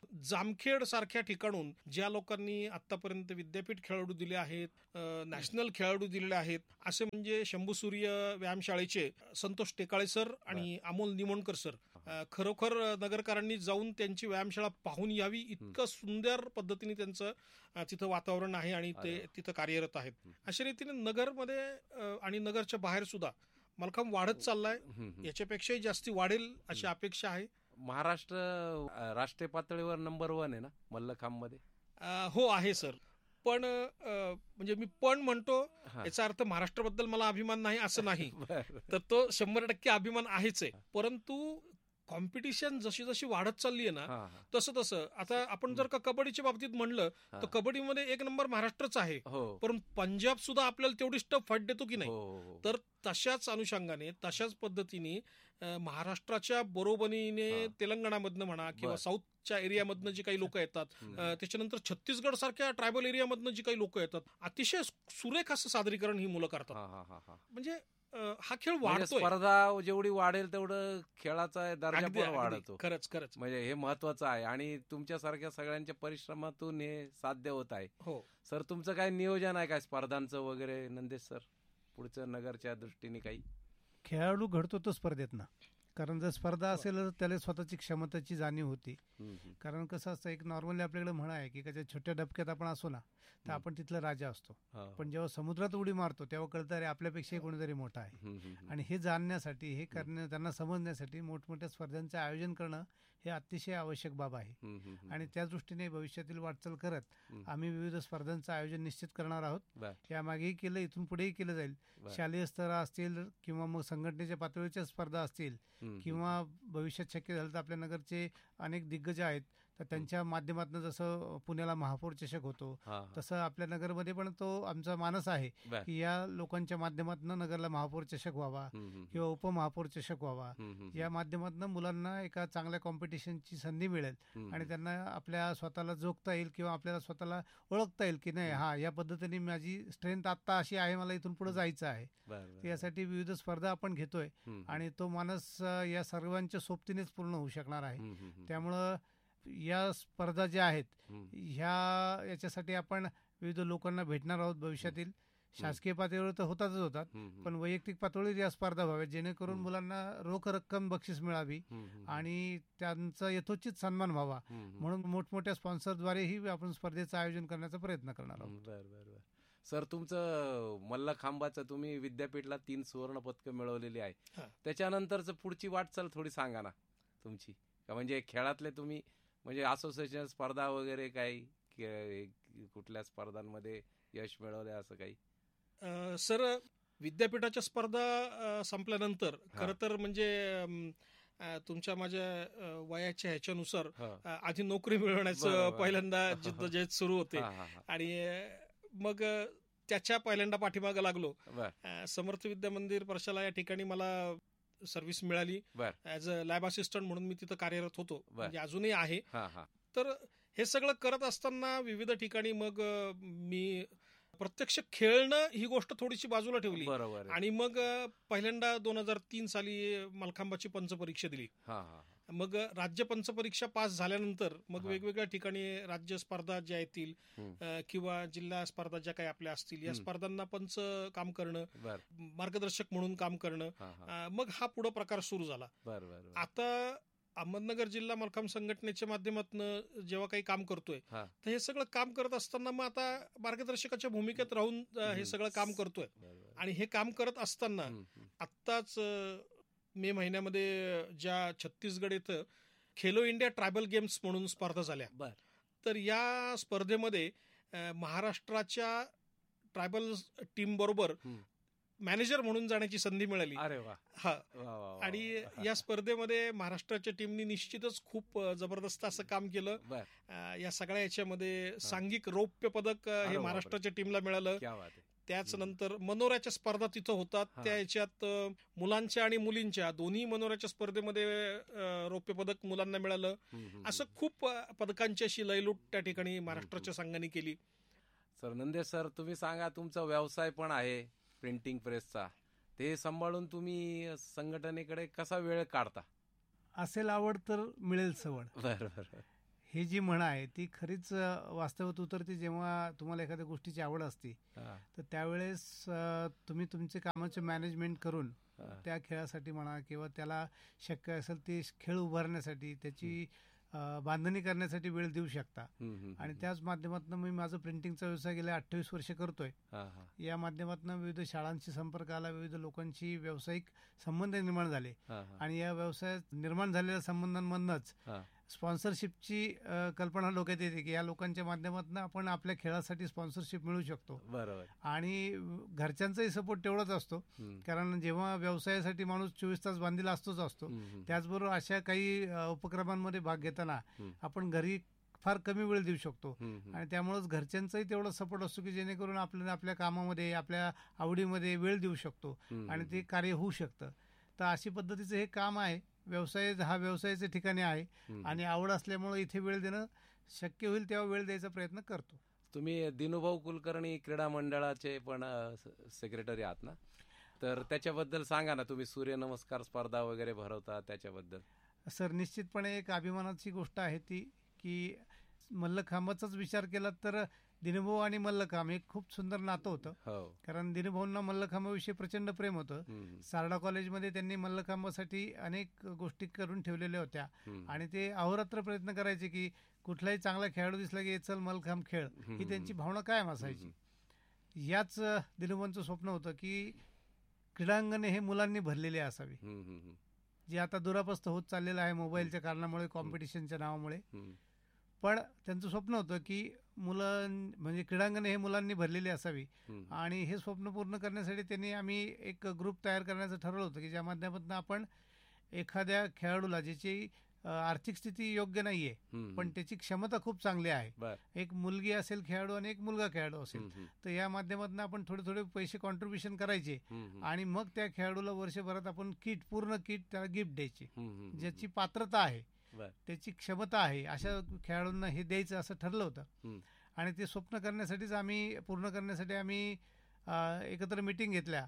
जामखेड सारख्या ठिकाणून ज्या लोकांनी आतापर्यंत विद्यापीठ खेळाडू दिले आहेत, नॅशनल खेळाडू दिलेले आहेत, असे म्हणजे शंभू सूर्य व्यायामशाळेचे संतोष टेकाळे सर आणि अमोल निमोणकर सर, खरोखर नगरकरांनी जाऊन त्यांची व्यायामशाळा पाहून यावी, इतकं सुंदर पद्धतीने त्यांचं तिथं वातावरण आहे आणि ते तिथं कार्यरत आहेत. अशा रीतीने नगरमध्ये आणि नगरच्या बाहेर सुद्धा मलखांब वाढत चाललाय, याच्यापेक्षाही जास्ती वाढेल अशी अपेक्षा आहे. महाराष्ट्र राष्ट्रीय पातळीवर नंबर 1 आहे ना मल्लखांब मध्ये? हो आहे सर. पण म्हणजे मी पण म्हणतो याचा अर्थ महाराष्ट्राबद्दल मला अभिमान नाही असं नाही, तर तो 100% अभिमान आहेच आहे. परंतु कॉम्पिटिशन जशी जशी वाढत चालली आहे ना तसं तसं आता आपण जर का कबड्डीच्या बाबतीत म्हणलं तर कबड्डीमध्ये 1 नंबर महाराष्ट्रच आहे, पण पंजाब सुद्धा आपल्याला तेवढी टफ फाईट देतो की नाही. तर तशाच अनुषंगाने तशाच पद्धतीने महाराष्ट्राच्या बरोबरीने तेलंगणामधनं म्हणा किंवा साऊथच्या एरियामधनं जी काही लोक येतात, त्याच्यानंतर छत्तीसगड सारख्या ट्रायबल एरियामधनं जी काही लोक येतात, अतिशय सुरेख असं सादरीकरण ही मुलं करतात. म्हणजे हा खेळ वाढतो, स्पर्धा जेवढी वाढेल तेवढं खेळाचा दर्जा पण वाढतो. खरंच खरंच म्हणजे हे महत्वाचं आहे आणि तुमच्यासारख्या सगळ्यांच्या परिश्रमातून हे साध्य होत आहे. हो सर, तुमचं काय नियोजन आहे काय स्पर्धांचं वगैरे नंदेश सर, पुढचं नगरच्या दृष्टीने काही? खेळाडू घडतो तो स्पर्धेत ना, कारण जर स्पर्धा असेल तर त्याला स्वतःची क्षमतेची जाणीव होती. कारण कसं असतं, एक नॉर्मली आपल्याकडे म्हणा आहे की त्याच्या छोट्या डबक्यात आपण असो ना तर आपण तिथला राजा असतो, पण जेव्हा समुद्रात उडी मारतो तेव्हा कळतं अरे आपल्यापेक्षाही कोणीतरी मोठा आहे. आणि हे जाणण्यासाठी, हे करण्या, त्यांना समजण्यासाठी मोठमोठ्या स्पर्धांचं आयोजन करणं हे अतिशय आवश्यक बाब आहे. आणि त्या दृष्टीने भविष्यातील वाटचाल करत आम्ही विविध स्पर्धांचं आयोजन निश्चित करणार आहोत. यामागेही केलं, इथून पुढेही केलं जाईल. शालेय स्तर असतील किंवा मग संघटनेच्या पातळीच्या स्पर्धा असतील किंवा भविष्यात शक्य झालं तर आपल्या नगरचे अनेक दिग्गज आहेत तर त्यांच्या माध्यमातून जसं पुण्याला महापौर चषक होतो तसं आपल्या नगरमध्ये पण तो आमचा मानस आहे की या लोकांच्या माध्यमातून नगरला महापौर चषक व्हावा किंवा उपमहापौर चषक व्हावा. या माध्यमातून मुलांना एका चांगल्या कॉम्पिटिशनची संधी मिळेल आणि त्यांना आपल्या स्वतःला जोखता येईल किंवा आपल्याला स्वतःला ओळखता येईल की नाही या पद्धतीने माझी स्ट्रेंथ आता अशी आहे, मला इथून पुढे जायचं आहे. यासाठी विविध स्पर्धा आपण घेतोय आणि तो मानस या सर्वांच्या सोबतीनेच पूर्ण होऊ शकणार आहे. त्यामुळं या स्पर्धा ज्या आहेत याच्यासाठी आपण विविध लोकांना भेटणार आहोत भविष्यातील. शासकीय पातळीवर तर होतात, पण वैयक्तिक पातळीवर या स्पर्धा व्हाव्यात जेणेकरून मुलांना रोख रक्कम बक्षीस मिळावी आणि त्यांचा यथोचित सन्मान व्हावा. म्हणून मोठमोठ्या स्पॉन्सरद्वारेही आपण स्पर्धेचं आयोजन करण्याचा प्रयत्न करणार आहोत. बरं. सर, तुमचं मल्लखांबाचं तुम्ही विद्यापीठला 3 सुवर्ण पदकं मिळवलेली आहे, त्याच्यानंतरच पुढची वाटचाल थोडी सांगा ना तुमची. का म्हणजे खेळातले तुम्ही म्हणजे असोसिएशन स्पर्धा वगैरे काही कुठल्या स्पर्धांमध्ये यश मिळवले असं काही? सर, विद्यापीठाच्या स्पर्धा संपल्यानंतर खरं तर म्हणजे तुमच्या माझ्या वयाच्या ह्याच्यानुसार आधी नोकरी मिळवण्याचं पहिल्यांदा जिद्दजहद सुरू होते आणि मग त्याच्या पहिल्यांदा पाठीमागं लागलो. समर्थ विद्या मंदिर प्रशाला या ठिकाणी मला सर्व्हिस मिळाली ऍज अ लॅब असिस्टंट म्हणून मी तिथं कार्यरत होतो, म्हणजे अजूनही आहे. तर हे सगळं करत असताना विविध ठिकाणी मग मी प्रत्यक्ष खेळणं ही गोष्ट थोडीशी बाजूला ठेवली आणि मग पहिल्यांदा 2003 साली मलखांबाची पंचपरीक्षा दिली. मग राज्य पंचपरीक्षा पास झाल्यानंतर मग वेगवेगळ्या ठिकाणी राज्य स्पर्धा ज्या येतील किंवा जिल्हा स्पर्धा ज्या काही आपल्या असतील या स्पर्धांना पंच काम करणं, मार्गदर्शक म्हणून काम करणं, मग हा पुढे प्रकार सुरू झाला. आता अहमदनगर जिल्हा मलखांब संघटनेच्या माध्यमातून जेव्हा काही काम करतोय तर हे सगळं काम करत असताना मग आता मार्गदर्शकाच्या भूमिकेत राहून हे सगळं काम करतोय. आणि हे काम करत असताना आत्ताच मे महिन्यामध्ये ज्या छत्तीसगड इथं खेलो इंडिया ट्रायबल गेम्स म्हणून स्पर्धा झाल्या, तर या स्पर्धेमध्ये महाराष्ट्राच्या ट्रायबल टीम बरोबर मॅनेजर म्हणून जाण्याची संधी मिळाली. आणि या स्पर्धेमध्ये महाराष्ट्राच्या टीमनी निश्चितच खूप जबरदस्त असं काम केलं. या सगळ्या याच्यामध्ये सांघिक रौप्य पदक हे महाराष्ट्राच्या टीमला मिळालं. त्याच नंतर मनोऱ्याच्या स्पर्धा तिथं होतात, त्या याच्यात मुलांच्या आणि मुलींच्या दोन्ही मनोऱ्याच्या स्पर्धेमध्ये रौप्य पदक मुलांना मिळालं. असं खूप पदकांची अशी लयलूट त्या ठिकाणी महाराष्ट्राच्या संघाने केली. सर नंदेश सर, तुम्ही सांगा, तुमचा व्यवसाय पण आहे प्रिंटिंग प्रेसचा, ते सांभाळून तुम्ही संघटनेकडे कसा वेळ काढता? असेल आवड तर मिळेल सवड. बरोबर. ही जी म्हण आहे ती खरीच वास्तवात उतरते जेव्हा तुम्हाला एखाद्या गोष्टीची आवड असते. तर त्यावेळेस तुम्ही तुमचे कामाचे मॅनेजमेंट करून त्या खेळासाठी म्हणा किंवा त्याला शक्य असेल ते खेळ उभारण्यासाठी त्याची बांधणी करण्यासाठी वेळ देऊ शकता. आणि त्याच माध्यमातून मी माझं प्रिंटिंगचा व्यवसाय गेल्या 28 वर्ष करतोय. या माध्यमातून विविध शाळांशी संपर्क आला, विविध लोकांशी व्यावसायिक संबंध निर्माण झाले आणि या व्यवसायात निर्माण झालेल्या संबंधांमधूनच स्पॉन्सरशिपची कल्पना डोक्यात येते की या लोकांच्या माध्यमातून आपण आपल्या खेळासाठी स्पॉन्सरशिप मिळू शकतो. बरोबर. आणि घरच्यांचाही सपोर्ट तेवढाच असतो, कारण जेव्हा व्यवसायासाठी माणूस 24 तास बांधील असतो. त्याचबरोबर अशा काही उपक्रमांमध्ये भाग घेताना आपण घरी फार कमी वेळ देऊ शकतो आणि त्यामुळेच घरच्यांचाही तेवढा सपोर्ट असतो की जेणेकरून आपल्याला आपल्या कामामध्ये आपल्या आवडीमध्ये वेळ देऊ शकतो आणि ते कार्य होऊ शकतं. तर अशी पद्धतीचं हे काम आहे. व्यवसाय हा व्यवसायाच्या ठिकाणी आहे आणि आवड असल्यामुळे इथे वेळ देणं शक्य होईल तेव्हा वेळ द्यायचा प्रयत्न करतो. तुम्ही दिनूभाऊ कुलकर्णी क्रीडा मंडळाचे पण सेक्रेटरी आहात ना, तर त्याच्याबद्दल सांगा ना. तुम्ही सूर्यनमस्कार स्पर्धा वगैरे भरवता, त्याच्याबद्दल? सर, निश्चितपणे एक अभिमानाची गोष्ट आहे ती की मल्लखांबाचाच विचार केला तर दिनूभाऊ आणि मल्लखांब हे खूप सुंदर नातं होतं. कारण दिनूभाऊंना मल्लखांबाविषयी प्रचंड प्रेम होतं. सारडा कॉलेजमध्ये त्यांनी मल्लखांबासाठी अनेक गोष्टी करून ठेवलेल्या होत्या आणि ते अहोरात्र प्रयत्न करायचे की कुठलाही चांगला खेळाडू दिसला की चल मल्लखांब खेळ, ही त्यांची भावना कायम असायची. याच दिनूभाऊंचं स्वप्न होतं की क्रीडांगणे हे मुलांनी भरलेले असावी, जे आता दुरापस्त होत चाललेलं आहे मोबाईलच्या कारणामुळे, कॉम्पिटिशनच्या नावामुळे. पण त्यांचं स्वप्न होतं की मुलं म्हणजे क्रीडांगणे हे मुलांनी भरलेली असावी आणि हे स्वप्न पूर्ण करण्यासाठी त्यांनी आम्ही एक ग्रुप तयार करण्याचं ठरवलं होतं की ज्या माध्यमातून आपण एखाद्या खेळाडूला ज्याची आर्थिक स्थिती योग्य नाहीये पण त्याची क्षमता खूप चांगली आहे, एक मुलगी असेल खेळाडू आणि एक मुलगा खेळाडू असेल, तर या माध्यमातून आपण थोडे थोडे पैसे कॉन्ट्रीब्युशन करायचे आणि मग त्या खेळाडूला वर्षभरात आपण पूर्ण किट त्याला गिफ्ट द्यायची, ज्याची पात्रता आहे त्याची क्षमता आहे अशा खेळाडूंना हे द्यायचं असं ठरलं होतं. आणि ते स्वप्न करण्यासाठीच पूर्ण करण्यासाठी आम्ही एकत्र मीटिंग घेतल्या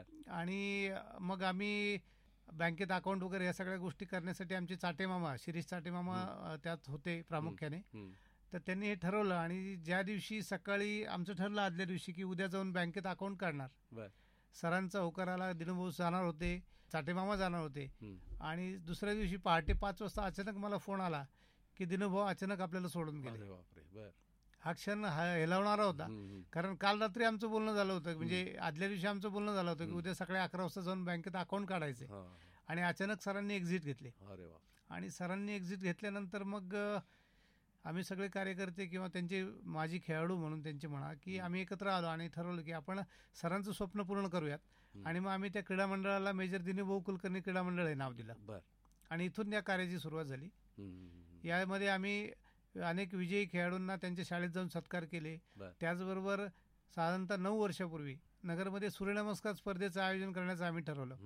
आणि मग आम्ही बँकेत अकाउंट वगैरे या सगळ्या गोष्टी करण्यासाठी आमचे चाटेमामा शिरीष चाटेमामा त्यात होते प्रामुख्याने. तर त्यांनी हे ठरवलं आणि ज्या दिवशी सकाळी आमचं ठरलं आदल्या दिवशी की उद्या जाऊन बँकेत अकाउंट काढणार, सरांचा होकार आला. दिनूभाऊ जाणार होते, चाटेमामा जाणार होते आणि दुसऱ्या दिवशी पहाटे 5 वाजता अचानक मला फोन आला की दिनूभाऊ अचानक आपल्याला सोडून गेले. हा क्षण हेलावणारा होता, कारण काल रात्री आमचं बोलणं झालं होतं, म्हणजे आदल्या दिवशी आमचं बोलणं झालं होतं की उद्या सकाळी 11 वाजता जाऊन बँकेत अकाउंट काढायचे आणि अचानक सरांनी एक्झिट घेतली. आणि सरांनी एक्झिट घेतल्यानंतर मग आम्ही सगळे कार्यकर्ते किंवा त्यांचे माजी खेळाडू म्हणून त्यांचे म्हणा की आम्ही एकत्र आलो आणि ठरवलं की आपण सरांचं स्वप्न पूर्ण करूयात. आणि मग आम्ही त्या क्रीडा मंडळाला मेजर दिनूभाऊ कुलकर्णी क्रीडा मंडळ हे नाव दिलं. आणि इथून या कार्याची सुरुवात झाली. यामध्ये आम्ही अनेक विजयी खेळाडूंना त्यांच्या शाळेत जाऊन सत्कार केले. त्याचबरोबर साधारणतः 9 वर्षापूर्वी नगरमध्ये सूर्यनमस्कार स्पर्धेचं आयोजन करण्याचं आम्ही ठरवलं.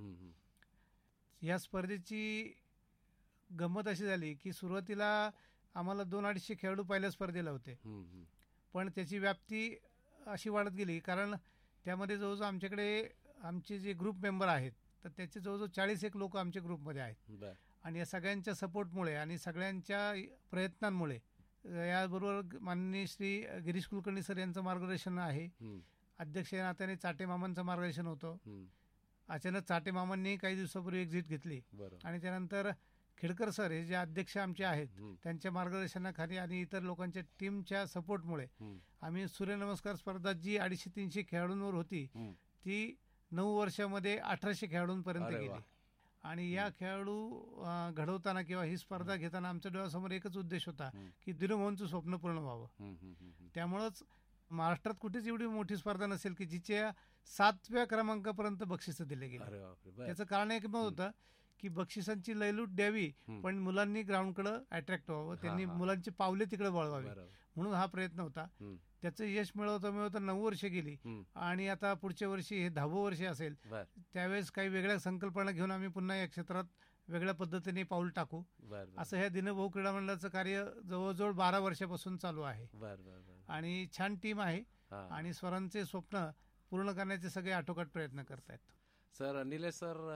या स्पर्धेची गंमत अशी झाली की सुरुवातीला आम्हाला 200-250 खेळाडू पहिल्या स्पर्धेला होते, पण त्याची व्याप्ती अशी वाढत गेली, कारण त्यामध्ये जवळजवळ आमच्याकडे आमचे जे ग्रुप मेंबर आहेत तर त्याचे जवळजवळ 41 लोक आमच्या ग्रुपमध्ये आहेत. आणि या सगळ्यांच्या सपोर्टमुळे आणि सगळ्यांच्या प्रयत्नांमुळे, याबरोबर माननीय श्री गिरीश कुलकर्णी सर यांचं मार्गदर्शन आहे, अध्यक्ष या नात्याने चाटे मामांचं मार्गदर्शन होतं. अचानक चाटे मामांनी काही दिवसापूर्वी एक्झिट घेतली आणि त्यानंतर खेडकर सर हे जे अध्यक्ष आमचे आहेत त्यांच्या मार्गदर्शनाखाली आणि इतर लोकांच्या टीमच्या सपोर्टमुळे आम्ही सूर्यनमस्कार स्पर्धा जी 250-300 खेळाडूंवर होती ती 9 वर्षामध्ये 1800 खेळाडूंपर्यंत गेली. आणि या खेळाडू घडवताना किंवा ही स्पर्धा घेताना आमच्या डोळ्यासमोर एकच उद्देश होता की दिनमोहनचं स्वप्न पूर्ण व्हावं. त्यामुळंच महाराष्ट्रात कुठेच एवढी मोठी स्पर्धा नसेल की जिच्या 7व्या क्रमांकापर्यंत बक्षिसं दिले गेले. त्याचं कारण एक मत होतं की बक्षिसांची लयलूट द्यावी, पण मुलांनी ग्राउंडकडे अट्रॅक्ट व्हावं, त्यांनी मुलांची पावले तिकडे वळवावी, म्हणून हा प्रयत्न होता. त्याचं यश मिळवता 9 वर्ष गेली आणि आता पुढच्या वर्षी हे 10वं वर्ष असेल. त्यावेळेस काही वेगळ्या संकल्पना घेऊन आम्ही पुन्हा या क्षेत्रात वेगळ्या पद्धतीने पाऊल टाकू. असं ह्या दिनभाऊ क्रीडा मंडळाचं कार्य जवळजवळ 12 वर्षापासून चालू आहे आणि छान टीम आहे आणि स्वरांचे स्वप्न पूर्ण करण्याचे सगळे आटोकाट प्रयत्न करतायत. सर, निलेश सर,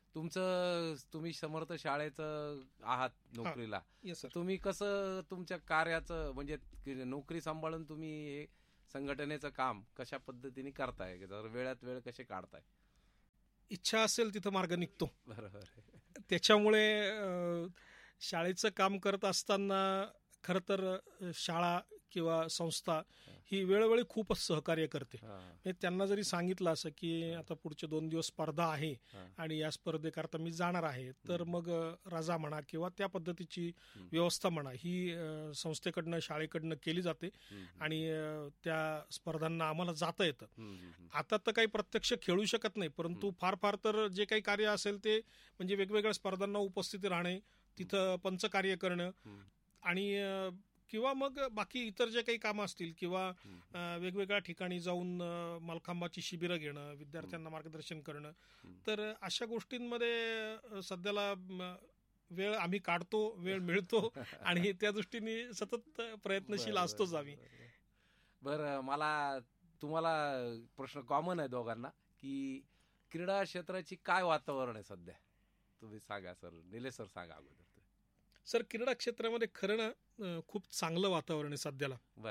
तुम्ही समर्थ शाळेचं आहात नोकरीला, तुम्ही कसं तुमच्या कार्याचं म्हणजे नोकरी सांभाळून तुम्ही हे संघटनेचं काम कशा पद्धतीने करताय, वेळात वेळ कसे काढताय? इच्छा असेल तिथं मार्ग निघतो. बरोबर. त्याच्यामुळे शाळेचं काम करत असताना खरं तर शाळा किंवा संस्था ही वेळोवेळी खूपच सहकार्य करते. त्यांना जरी सांगितलं असं की आता पुढचे 2 दिवस स्पर्धा आहे आणि या स्पर्धेकरता मी जाणार आहे, तर मग रजा म्हणा किंवा त्या पद्धतीची व्यवस्था म्हणा ही संस्थेकडनं शाळेकडनं केली जाते आणि त्या स्पर्धांना आम्हाला जाता येतं. आता तर काही प्रत्यक्ष खेळू शकत नाही, परंतु फार तर जे काही कार्य असेल ते म्हणजे वेगवेगळ्या स्पर्धांना उपस्थित राहणे, तिथं पंचकार्य करणं आणि किंवा मग बाकी इतर जे काही कामं असतील किंवा वेगवेगळ्या ठिकाणी जाऊन मलखांबाची शिबिरं घेणं, विद्यार्थ्यांना मार्गदर्शन करणं, तर अशा गोष्टींमध्ये सध्याला वेळ आम्ही काढतो, वेळ मिळतो आणि त्या दृष्टीने सतत प्रयत्नशील असतोच आम्ही. बरं, मला तुम्हाला प्रश्न कॉमन आहे दोघांना की क्रीडा क्षेत्राची काय वातावरण आहे सध्या, तुम्ही सांगा सर. निलेश सर सांगा अगोदर. सर, क्रीडा क्षेत्रामध्ये खरं ना खूप चांगलं वातावरण आहे सध्याला.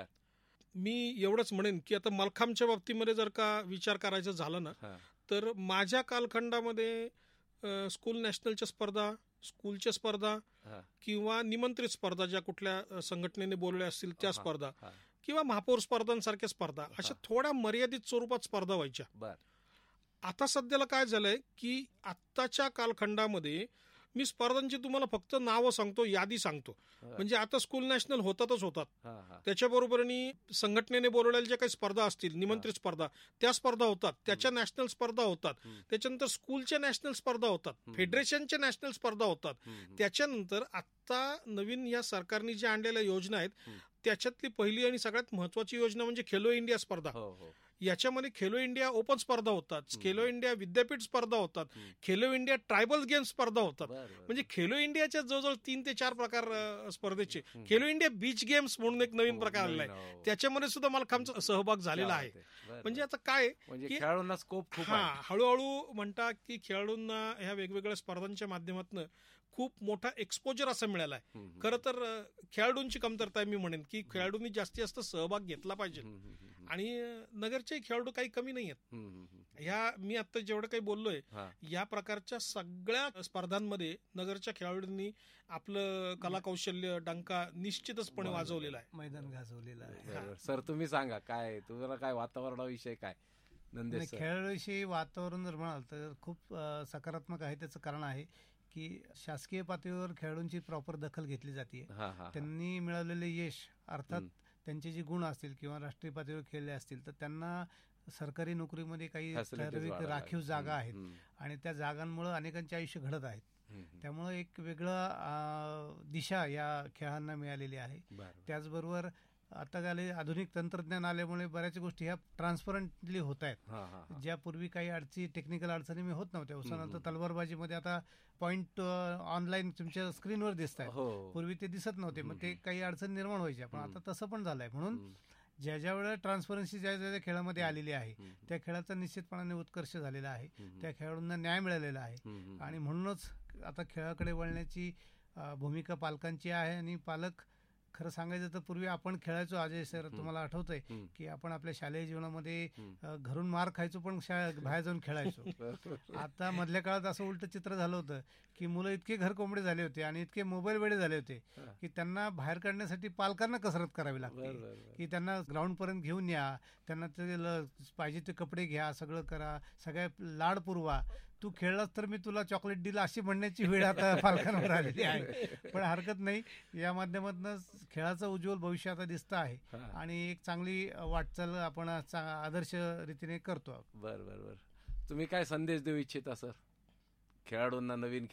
मी एवढंच म्हणेन की आता मलखांबच्या बाबतीमध्ये जर का विचार करायचा झाला ना, तर माझ्या कालखंडामध्ये स्कूल नॅशनलच्या स्पर्धा, स्कूलच्या स्पर्धा किंवा निमंत्रित स्पर्धा ज्या कुठल्या संघटनेने बोलवल्या असतील त्या स्पर्धा किंवा महापौर स्पर्धांसारख्या स्पर्धा अशा थोड्या मर्यादित स्वरूपात स्पर्धा व्हायच्या. आता सध्याला काय झालंय की आत्ताच्या कालखंडामध्ये मी स्पर्धांची तुम्हाला फक्त नावं सांगतो, यादी सांगतो. म्हणजे आता स्कूल नॅशनल होतातच होतात, त्याच्याबरोबरनी संघटनेने बोलवलेल्या ज्या काही स्पर्धा असतील, निमंत्रित स्पर्धा, त्या स्पर्धा होतात, त्याच्या नॅशनल स्पर्धा होतात, त्याच्यानंतर स्कूलच्या नॅशनल स्पर्धा होतात, फेडरेशनच्या नॅशनल स्पर्धा होतात. त्याच्यानंतर आता नवीन या सरकारने ज्या आणलेल्या योजना आहेत त्याच्यातली पहिली आणि सगळ्यात महत्वाची योजना म्हणजे खेलो इंडिया स्पर्धा. याच्यामध्ये खेलो इंडिया ओपन स्पर्धा होतात, खेलो इंडिया विद्यापीठ स्पर्धा होतात, खेलो इंडिया ट्रायबल गेम्स स्पर्धा होतात. म्हणजे खेलो इंडियाच्या जवळजवळ 3 ते 4 प्रकार स्पर्धेचे. खेलो इंडिया बीच गेम्स म्हणून एक नवीन प्रकार आलेला आहे, त्याच्यामध्ये सुद्धा मलखांबचा सहभाग झालेला आहे. म्हणजे आता काय की खेळाडूंना स्कोप हळूहळू म्हणता की खेळाडूंना ह्या वेगवेगळ्या स्पर्धांच्या माध्यमातून खूप मोठा एक्सपोजर असा मिळाला आहे. खरं तर खेळाडूंची कमतरता आहे, मी म्हणेन की खेळाडूंनी जास्तीत जास्त सहभाग घेतला पाहिजे आणि नगरचे खेळाडू काही कमी नाही आहेत. ह्या मी आता जेवढं काही बोललोय या प्रकारच्या सगळ्या स्पर्धांमध्ये नगरच्या खेळाडूंनी आपलं कलाकौशल्य डंका निश्चितचपणे वाजवलेला आहे, मैदान गाजवलेलं आहे. सर, तुम्ही सांगा काय तुम्हाला काय वातावरणाविषयी काय? खेळाविषयी वातावरण जर म्हणाल तर खूप सकारात्मक आहे. त्याचं कारण आहे की शासकीय पातळीवर खेळाडूंची प्रॉपर दखल घेतली जाते. त्यांनी मिळवलेले यश, अर्थात त्यांचे जे गुण असतील किंवा राष्ट्रीय पातळीवर खेळले असतील तर त्यांना सरकारी नोकरीमध्ये काही ठराविक राखीव जागा आहेत आणि त्या जागांमुळे अनेकांचे आयुष्य घडत आहेत. त्यामुळं एक वेगळं दिशा या खेळांना मिळालेली आहे. त्याचबरोबर आता झाले आधुनिक तंत्रज्ञान आल्यामुळे बऱ्याच गोष्टी ह्या ट्रान्सपरंटली होत आहेत. ज्या पूर्वी काही टेक्निकल अडचणी मी होत नव्हत्या. उदाहरणार्थ तलवारबाजीमध्ये आता पॉइंट ऑनलाईन तुमच्या स्क्रीनवर दिसत आहेत. पूर्वी ते दिसत नव्हते, मग ते काही अडचण निर्माण व्हायच्या. पण आता तसं पण झालंय. म्हणून ज्या वेळेला ट्रान्सपरन्सी ज्या खेळामध्ये आलेली आहे त्या खेळाचा निश्चितपणाने उत्कर्ष झालेला आहे. त्या खेळाडूंना न्याय मिळालेला आहे आणि म्हणूनच आता खेळाकडे वळण्याची भूमिका पालकांची आहे. आणि पालक खरं सांगायचं तर पूर्वी आपण खेळायचो. अजय सर, तुम्हाला आठवतंय की आपण आपल्या शालेय जीवनामध्ये घरून मार खायचो पण बाहेर जाऊन खेळायचो. आता मधल्या काळात असं उलट चित्र झालं होतं की मुलं इतके घरकोंबडे झाले होते आणि इतके मोबाईल वेडे झाले होते की त्यांना बाहेर काढण्यासाठी पालकांना कसरत करावी लागते की त्यांना ग्राउंड पर्यंत घेऊन या, त्यांना ते पाहिजे ते कपडे घ्या, सगळं करा, सगळ्या लाड पुरवा. तू खेळलास तर मी तुला चॉकलेट दिला अशी म्हणण्याची वेळ आता पालकांवर आलेली आहे. पण हरकत नाही, या माध्यमातून खेळाचं उज्ज्वल भविष्य आता दिसतं आहे आणि एक चांगली वाटचाल आपण आदर्श रीतीने करतो. बरं. तुम्ही काय संदेश देऊ इच्छिता सर खेळाडूंना, नवीन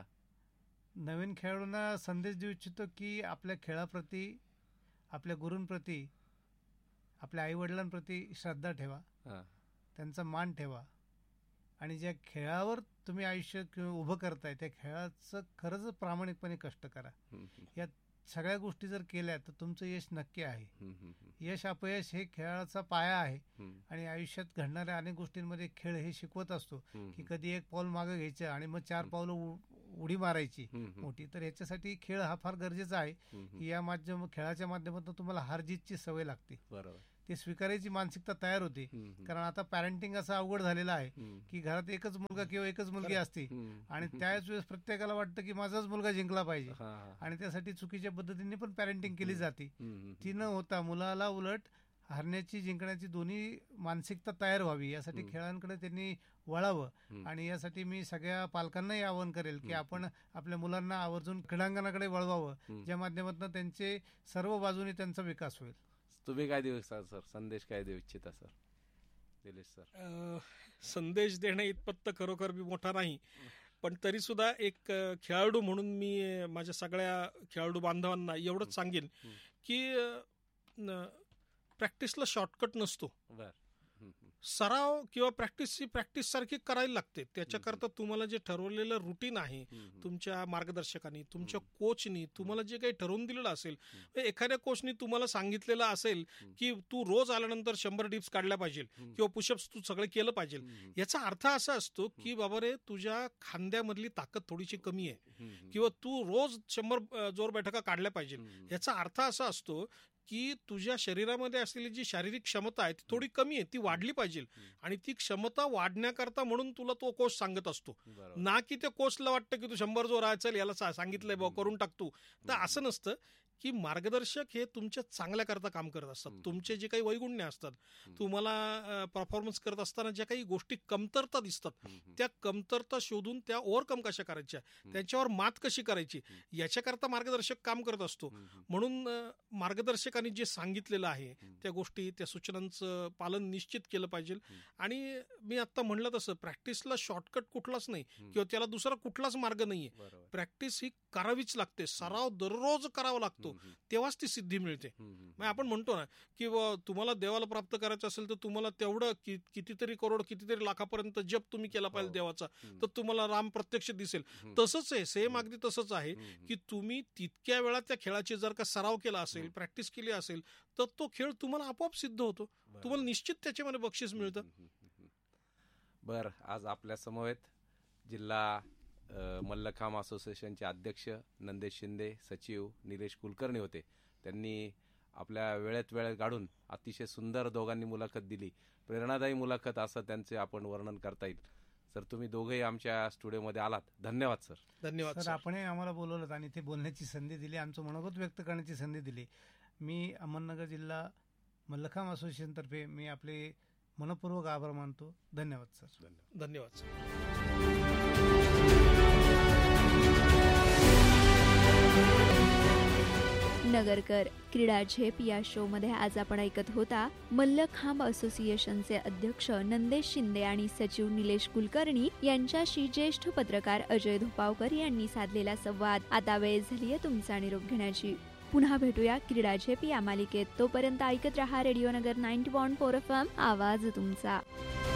खेळाडूंना संदेश देऊ इच्छितो की आपल्या खेळाप्रती, आपल्या गुरूंप्रती, आपल्या आईवडिलांप्रती श्रद्धा ठेवा, त्यांचा मान ठेवा आणि ज्या खेळावर तुम्ही आयुष्य उभं करताय त्या खेळाचं खरंच प्रामाणिकपणे कष्ट करा. या सगळ्या गोष्टी जर केल्या तर तुमचं यश नक्की आहे. यश अपयश हे खेळाचा पाया आहे आणि आयुष्यात घडणाऱ्या अनेक गोष्टींमध्ये खेळ हे शिकवत असतो की कधी एक पाऊल मागं घ्यायचं आणि मग 4 पावलं उडी मारायची मोठी. तर ह्याच्यासाठी खेळ हा फार गरजेचा आहे की या खेळाच्या माध्यमातून तुम्हाला हार जीतची सवय लागते. ते स्वीकारायची मानसिकता तयार होते. कारण आता पॅरेंटिंग असं अवघड झालेलं आहे की घरात एकच मुलगा किंवा एकच मुलगी असते आणि त्याच वेळेस प्रत्येकाला वाटतं की माझाच मुलगा जिंकला पाहिजे आणि त्यासाठी चुकीच्या पद्धतीने पण पॅरेंटिंग केली जाते. ती न होता मुलाला उलट हरण्याची जिंकण्याची दोन्ही मानसिकता तयार व्हावी यासाठी खेळांकडे त्यांनी वळावं. आणि यासाठी मी सगळ्या पालकांनाही आवाहन करेल की आपण आपल्या मुलांना आवर्जून क्रीडांगणाकडे वळवावं, ज्या माध्यमातून त्यांचे सर्व बाजूने त्यांचा विकास होईल. तुम्ही काय देऊ सर संदेश काय देऊ इच्छिता सर निलेश सर? संदेश देणे इतपत तर खरोखर मी मोठा नाही, पण तरी सुद्धा एक खेळाडू म्हणून मी माझ्या सगळ्या खेळाडू बांधवांना एवढंच सांगेन की प्रॅक्टिसला शॉर्टकट नसतो. सराव किंवा प्रॅक्टिस सारखी करायला लागते. त्याच्याकरता तुम्हाला जे ठरवलेलं रुटीन आहे तुमच्या मार्गदर्शकांनी, तुमच्या कोचनी तुम्हाला जे काही ठरवून दिलेलं असेल, एखाद्या कोचनी तुम्हाला सांगितलेलं असेल की तू रोज आल्यानंतर 100 डिप्स काढल्या पाहिजे किंवा पुशअप्स तू सगळं केलं पाहिजे, याचा अर्थ असा असतो की बाबा रे तुझ्या खांद्यामधली ताकद थोडीशी कमी आहे किंवा तू रोज 100 जोर बैठका काढल्या पाहिजे. याचा अर्थ असा असतो की तुझ्या शरीरामध्ये असलेली जी शारीरिक क्षमता आहे ती थोडी कमी आहे, ती वाढली पाहिजे. आणि ती क्षमता वाढण्याकरता म्हणून तुला तो कोच सांगत असतो, ना की त्या कोचला वाटतं की तू 100 जोर आहे, चल याला सांगितलंय बा करून टाकतो. तर असं नसतं की मार्गदर्शक हे तुमच्या चांगल्या करता काम करत असतात. तुमचे जे काही वैगुण्य असतात, तुम्हाला परफॉर्मन्स करत असताना ज्या काही गोष्टी कमतरता दिसतात, त्या कमतरता शोधून त्या ओव्हरकम कशा करायच्या, त्यांच्यावर मात कशी करायची, याच्याकरता मार्गदर्शक काम करत असतो. म्हणून मार्गदर्शकांनी जे सांगितलेलं आहे त्या गोष्टी, त्या सूचनांचं पालन निश्चित केलं पाहिजे. आणि मी आता म्हणलं तसं प्रॅक्टिसला शॉर्टकट कुठलाच नाही किंवा त्याला दुसरा कुठलाच मार्ग नाहीये. प्रॅक्टिस ही करावीच लागते, सराव दररोज करावा लागतो, तेव्हाच ती सिद्धी मिळते. मग आपण म्हणतो ना की तुम्हाला देवाला प्राप्त करायचं असेल तर तुम्हाला तेवढं कितीतरी करोड कितीतरी लाखापर्यंत जप तुम्ही केला पाहिजे देवाचा, तर तुम्हाला राम प्रत्यक्ष दिसेल. तसंच आहे, सेम अगदी तसंच आहे की तुम्ही तितक्या वेळा त्या खेळाची जर का सराव केला असेल, प्रॅक्टिस केली असेल, तर तो खेळ तुम्हाला आपोआप सिद्ध होतो, तुम्हाला निश्चित त्याच्यामध्ये बक्षीस मिळतं. बर, आज आपल्या समवेत जिल्हा मल्लखांब असोसिएशनचे अध्यक्ष नंदेश शिंदे, सचिव निलेश कुलकर्णी होते. त्यांनी आपल्या वेळेत वेळ काढून अतिशय सुंदर दोघांनी मुलाखत दिली, प्रेरणादायी मुलाखत असं त्यांचे आपण वर्णन करता येईल. सर, तुम्ही दोघेही आमच्या स्टुडिओमध्ये आलात, धन्यवाद सर. धन्यवाद सर. आपणही आम्हाला बोलवलं आणि ते बोलण्याची संधी दिली, आमचं मनोगत व्यक्त करण्याची संधी दिली. मी अहमदनगर जिल्हा मल्लखांब असोसिएशनतर्फे मी आपले मनपूर्वक आभार मानतो. धन्यवाद सर. धन्यवाद सर. नगरकर. क्रीडा झेप या शो मध्ये आज आपण ऐकत होता मल्लखांब असोसिएशनचे अध्यक्ष नंदेश शिंदे आणि सचिव निलेश कुलकर्णी यांच्याशी ज्येष्ठ पत्रकार अजय धोपावकर यांनी साधलेला संवाद. आता वेळ झालीय तुमचा निरोप घेण्याची. पुन्हा भेटूया क्रीडा झेप या मालिकेत. तोपर्यंत ऐकत रहा रेडिओ नगर 90.4 FM आवाज तुमचा.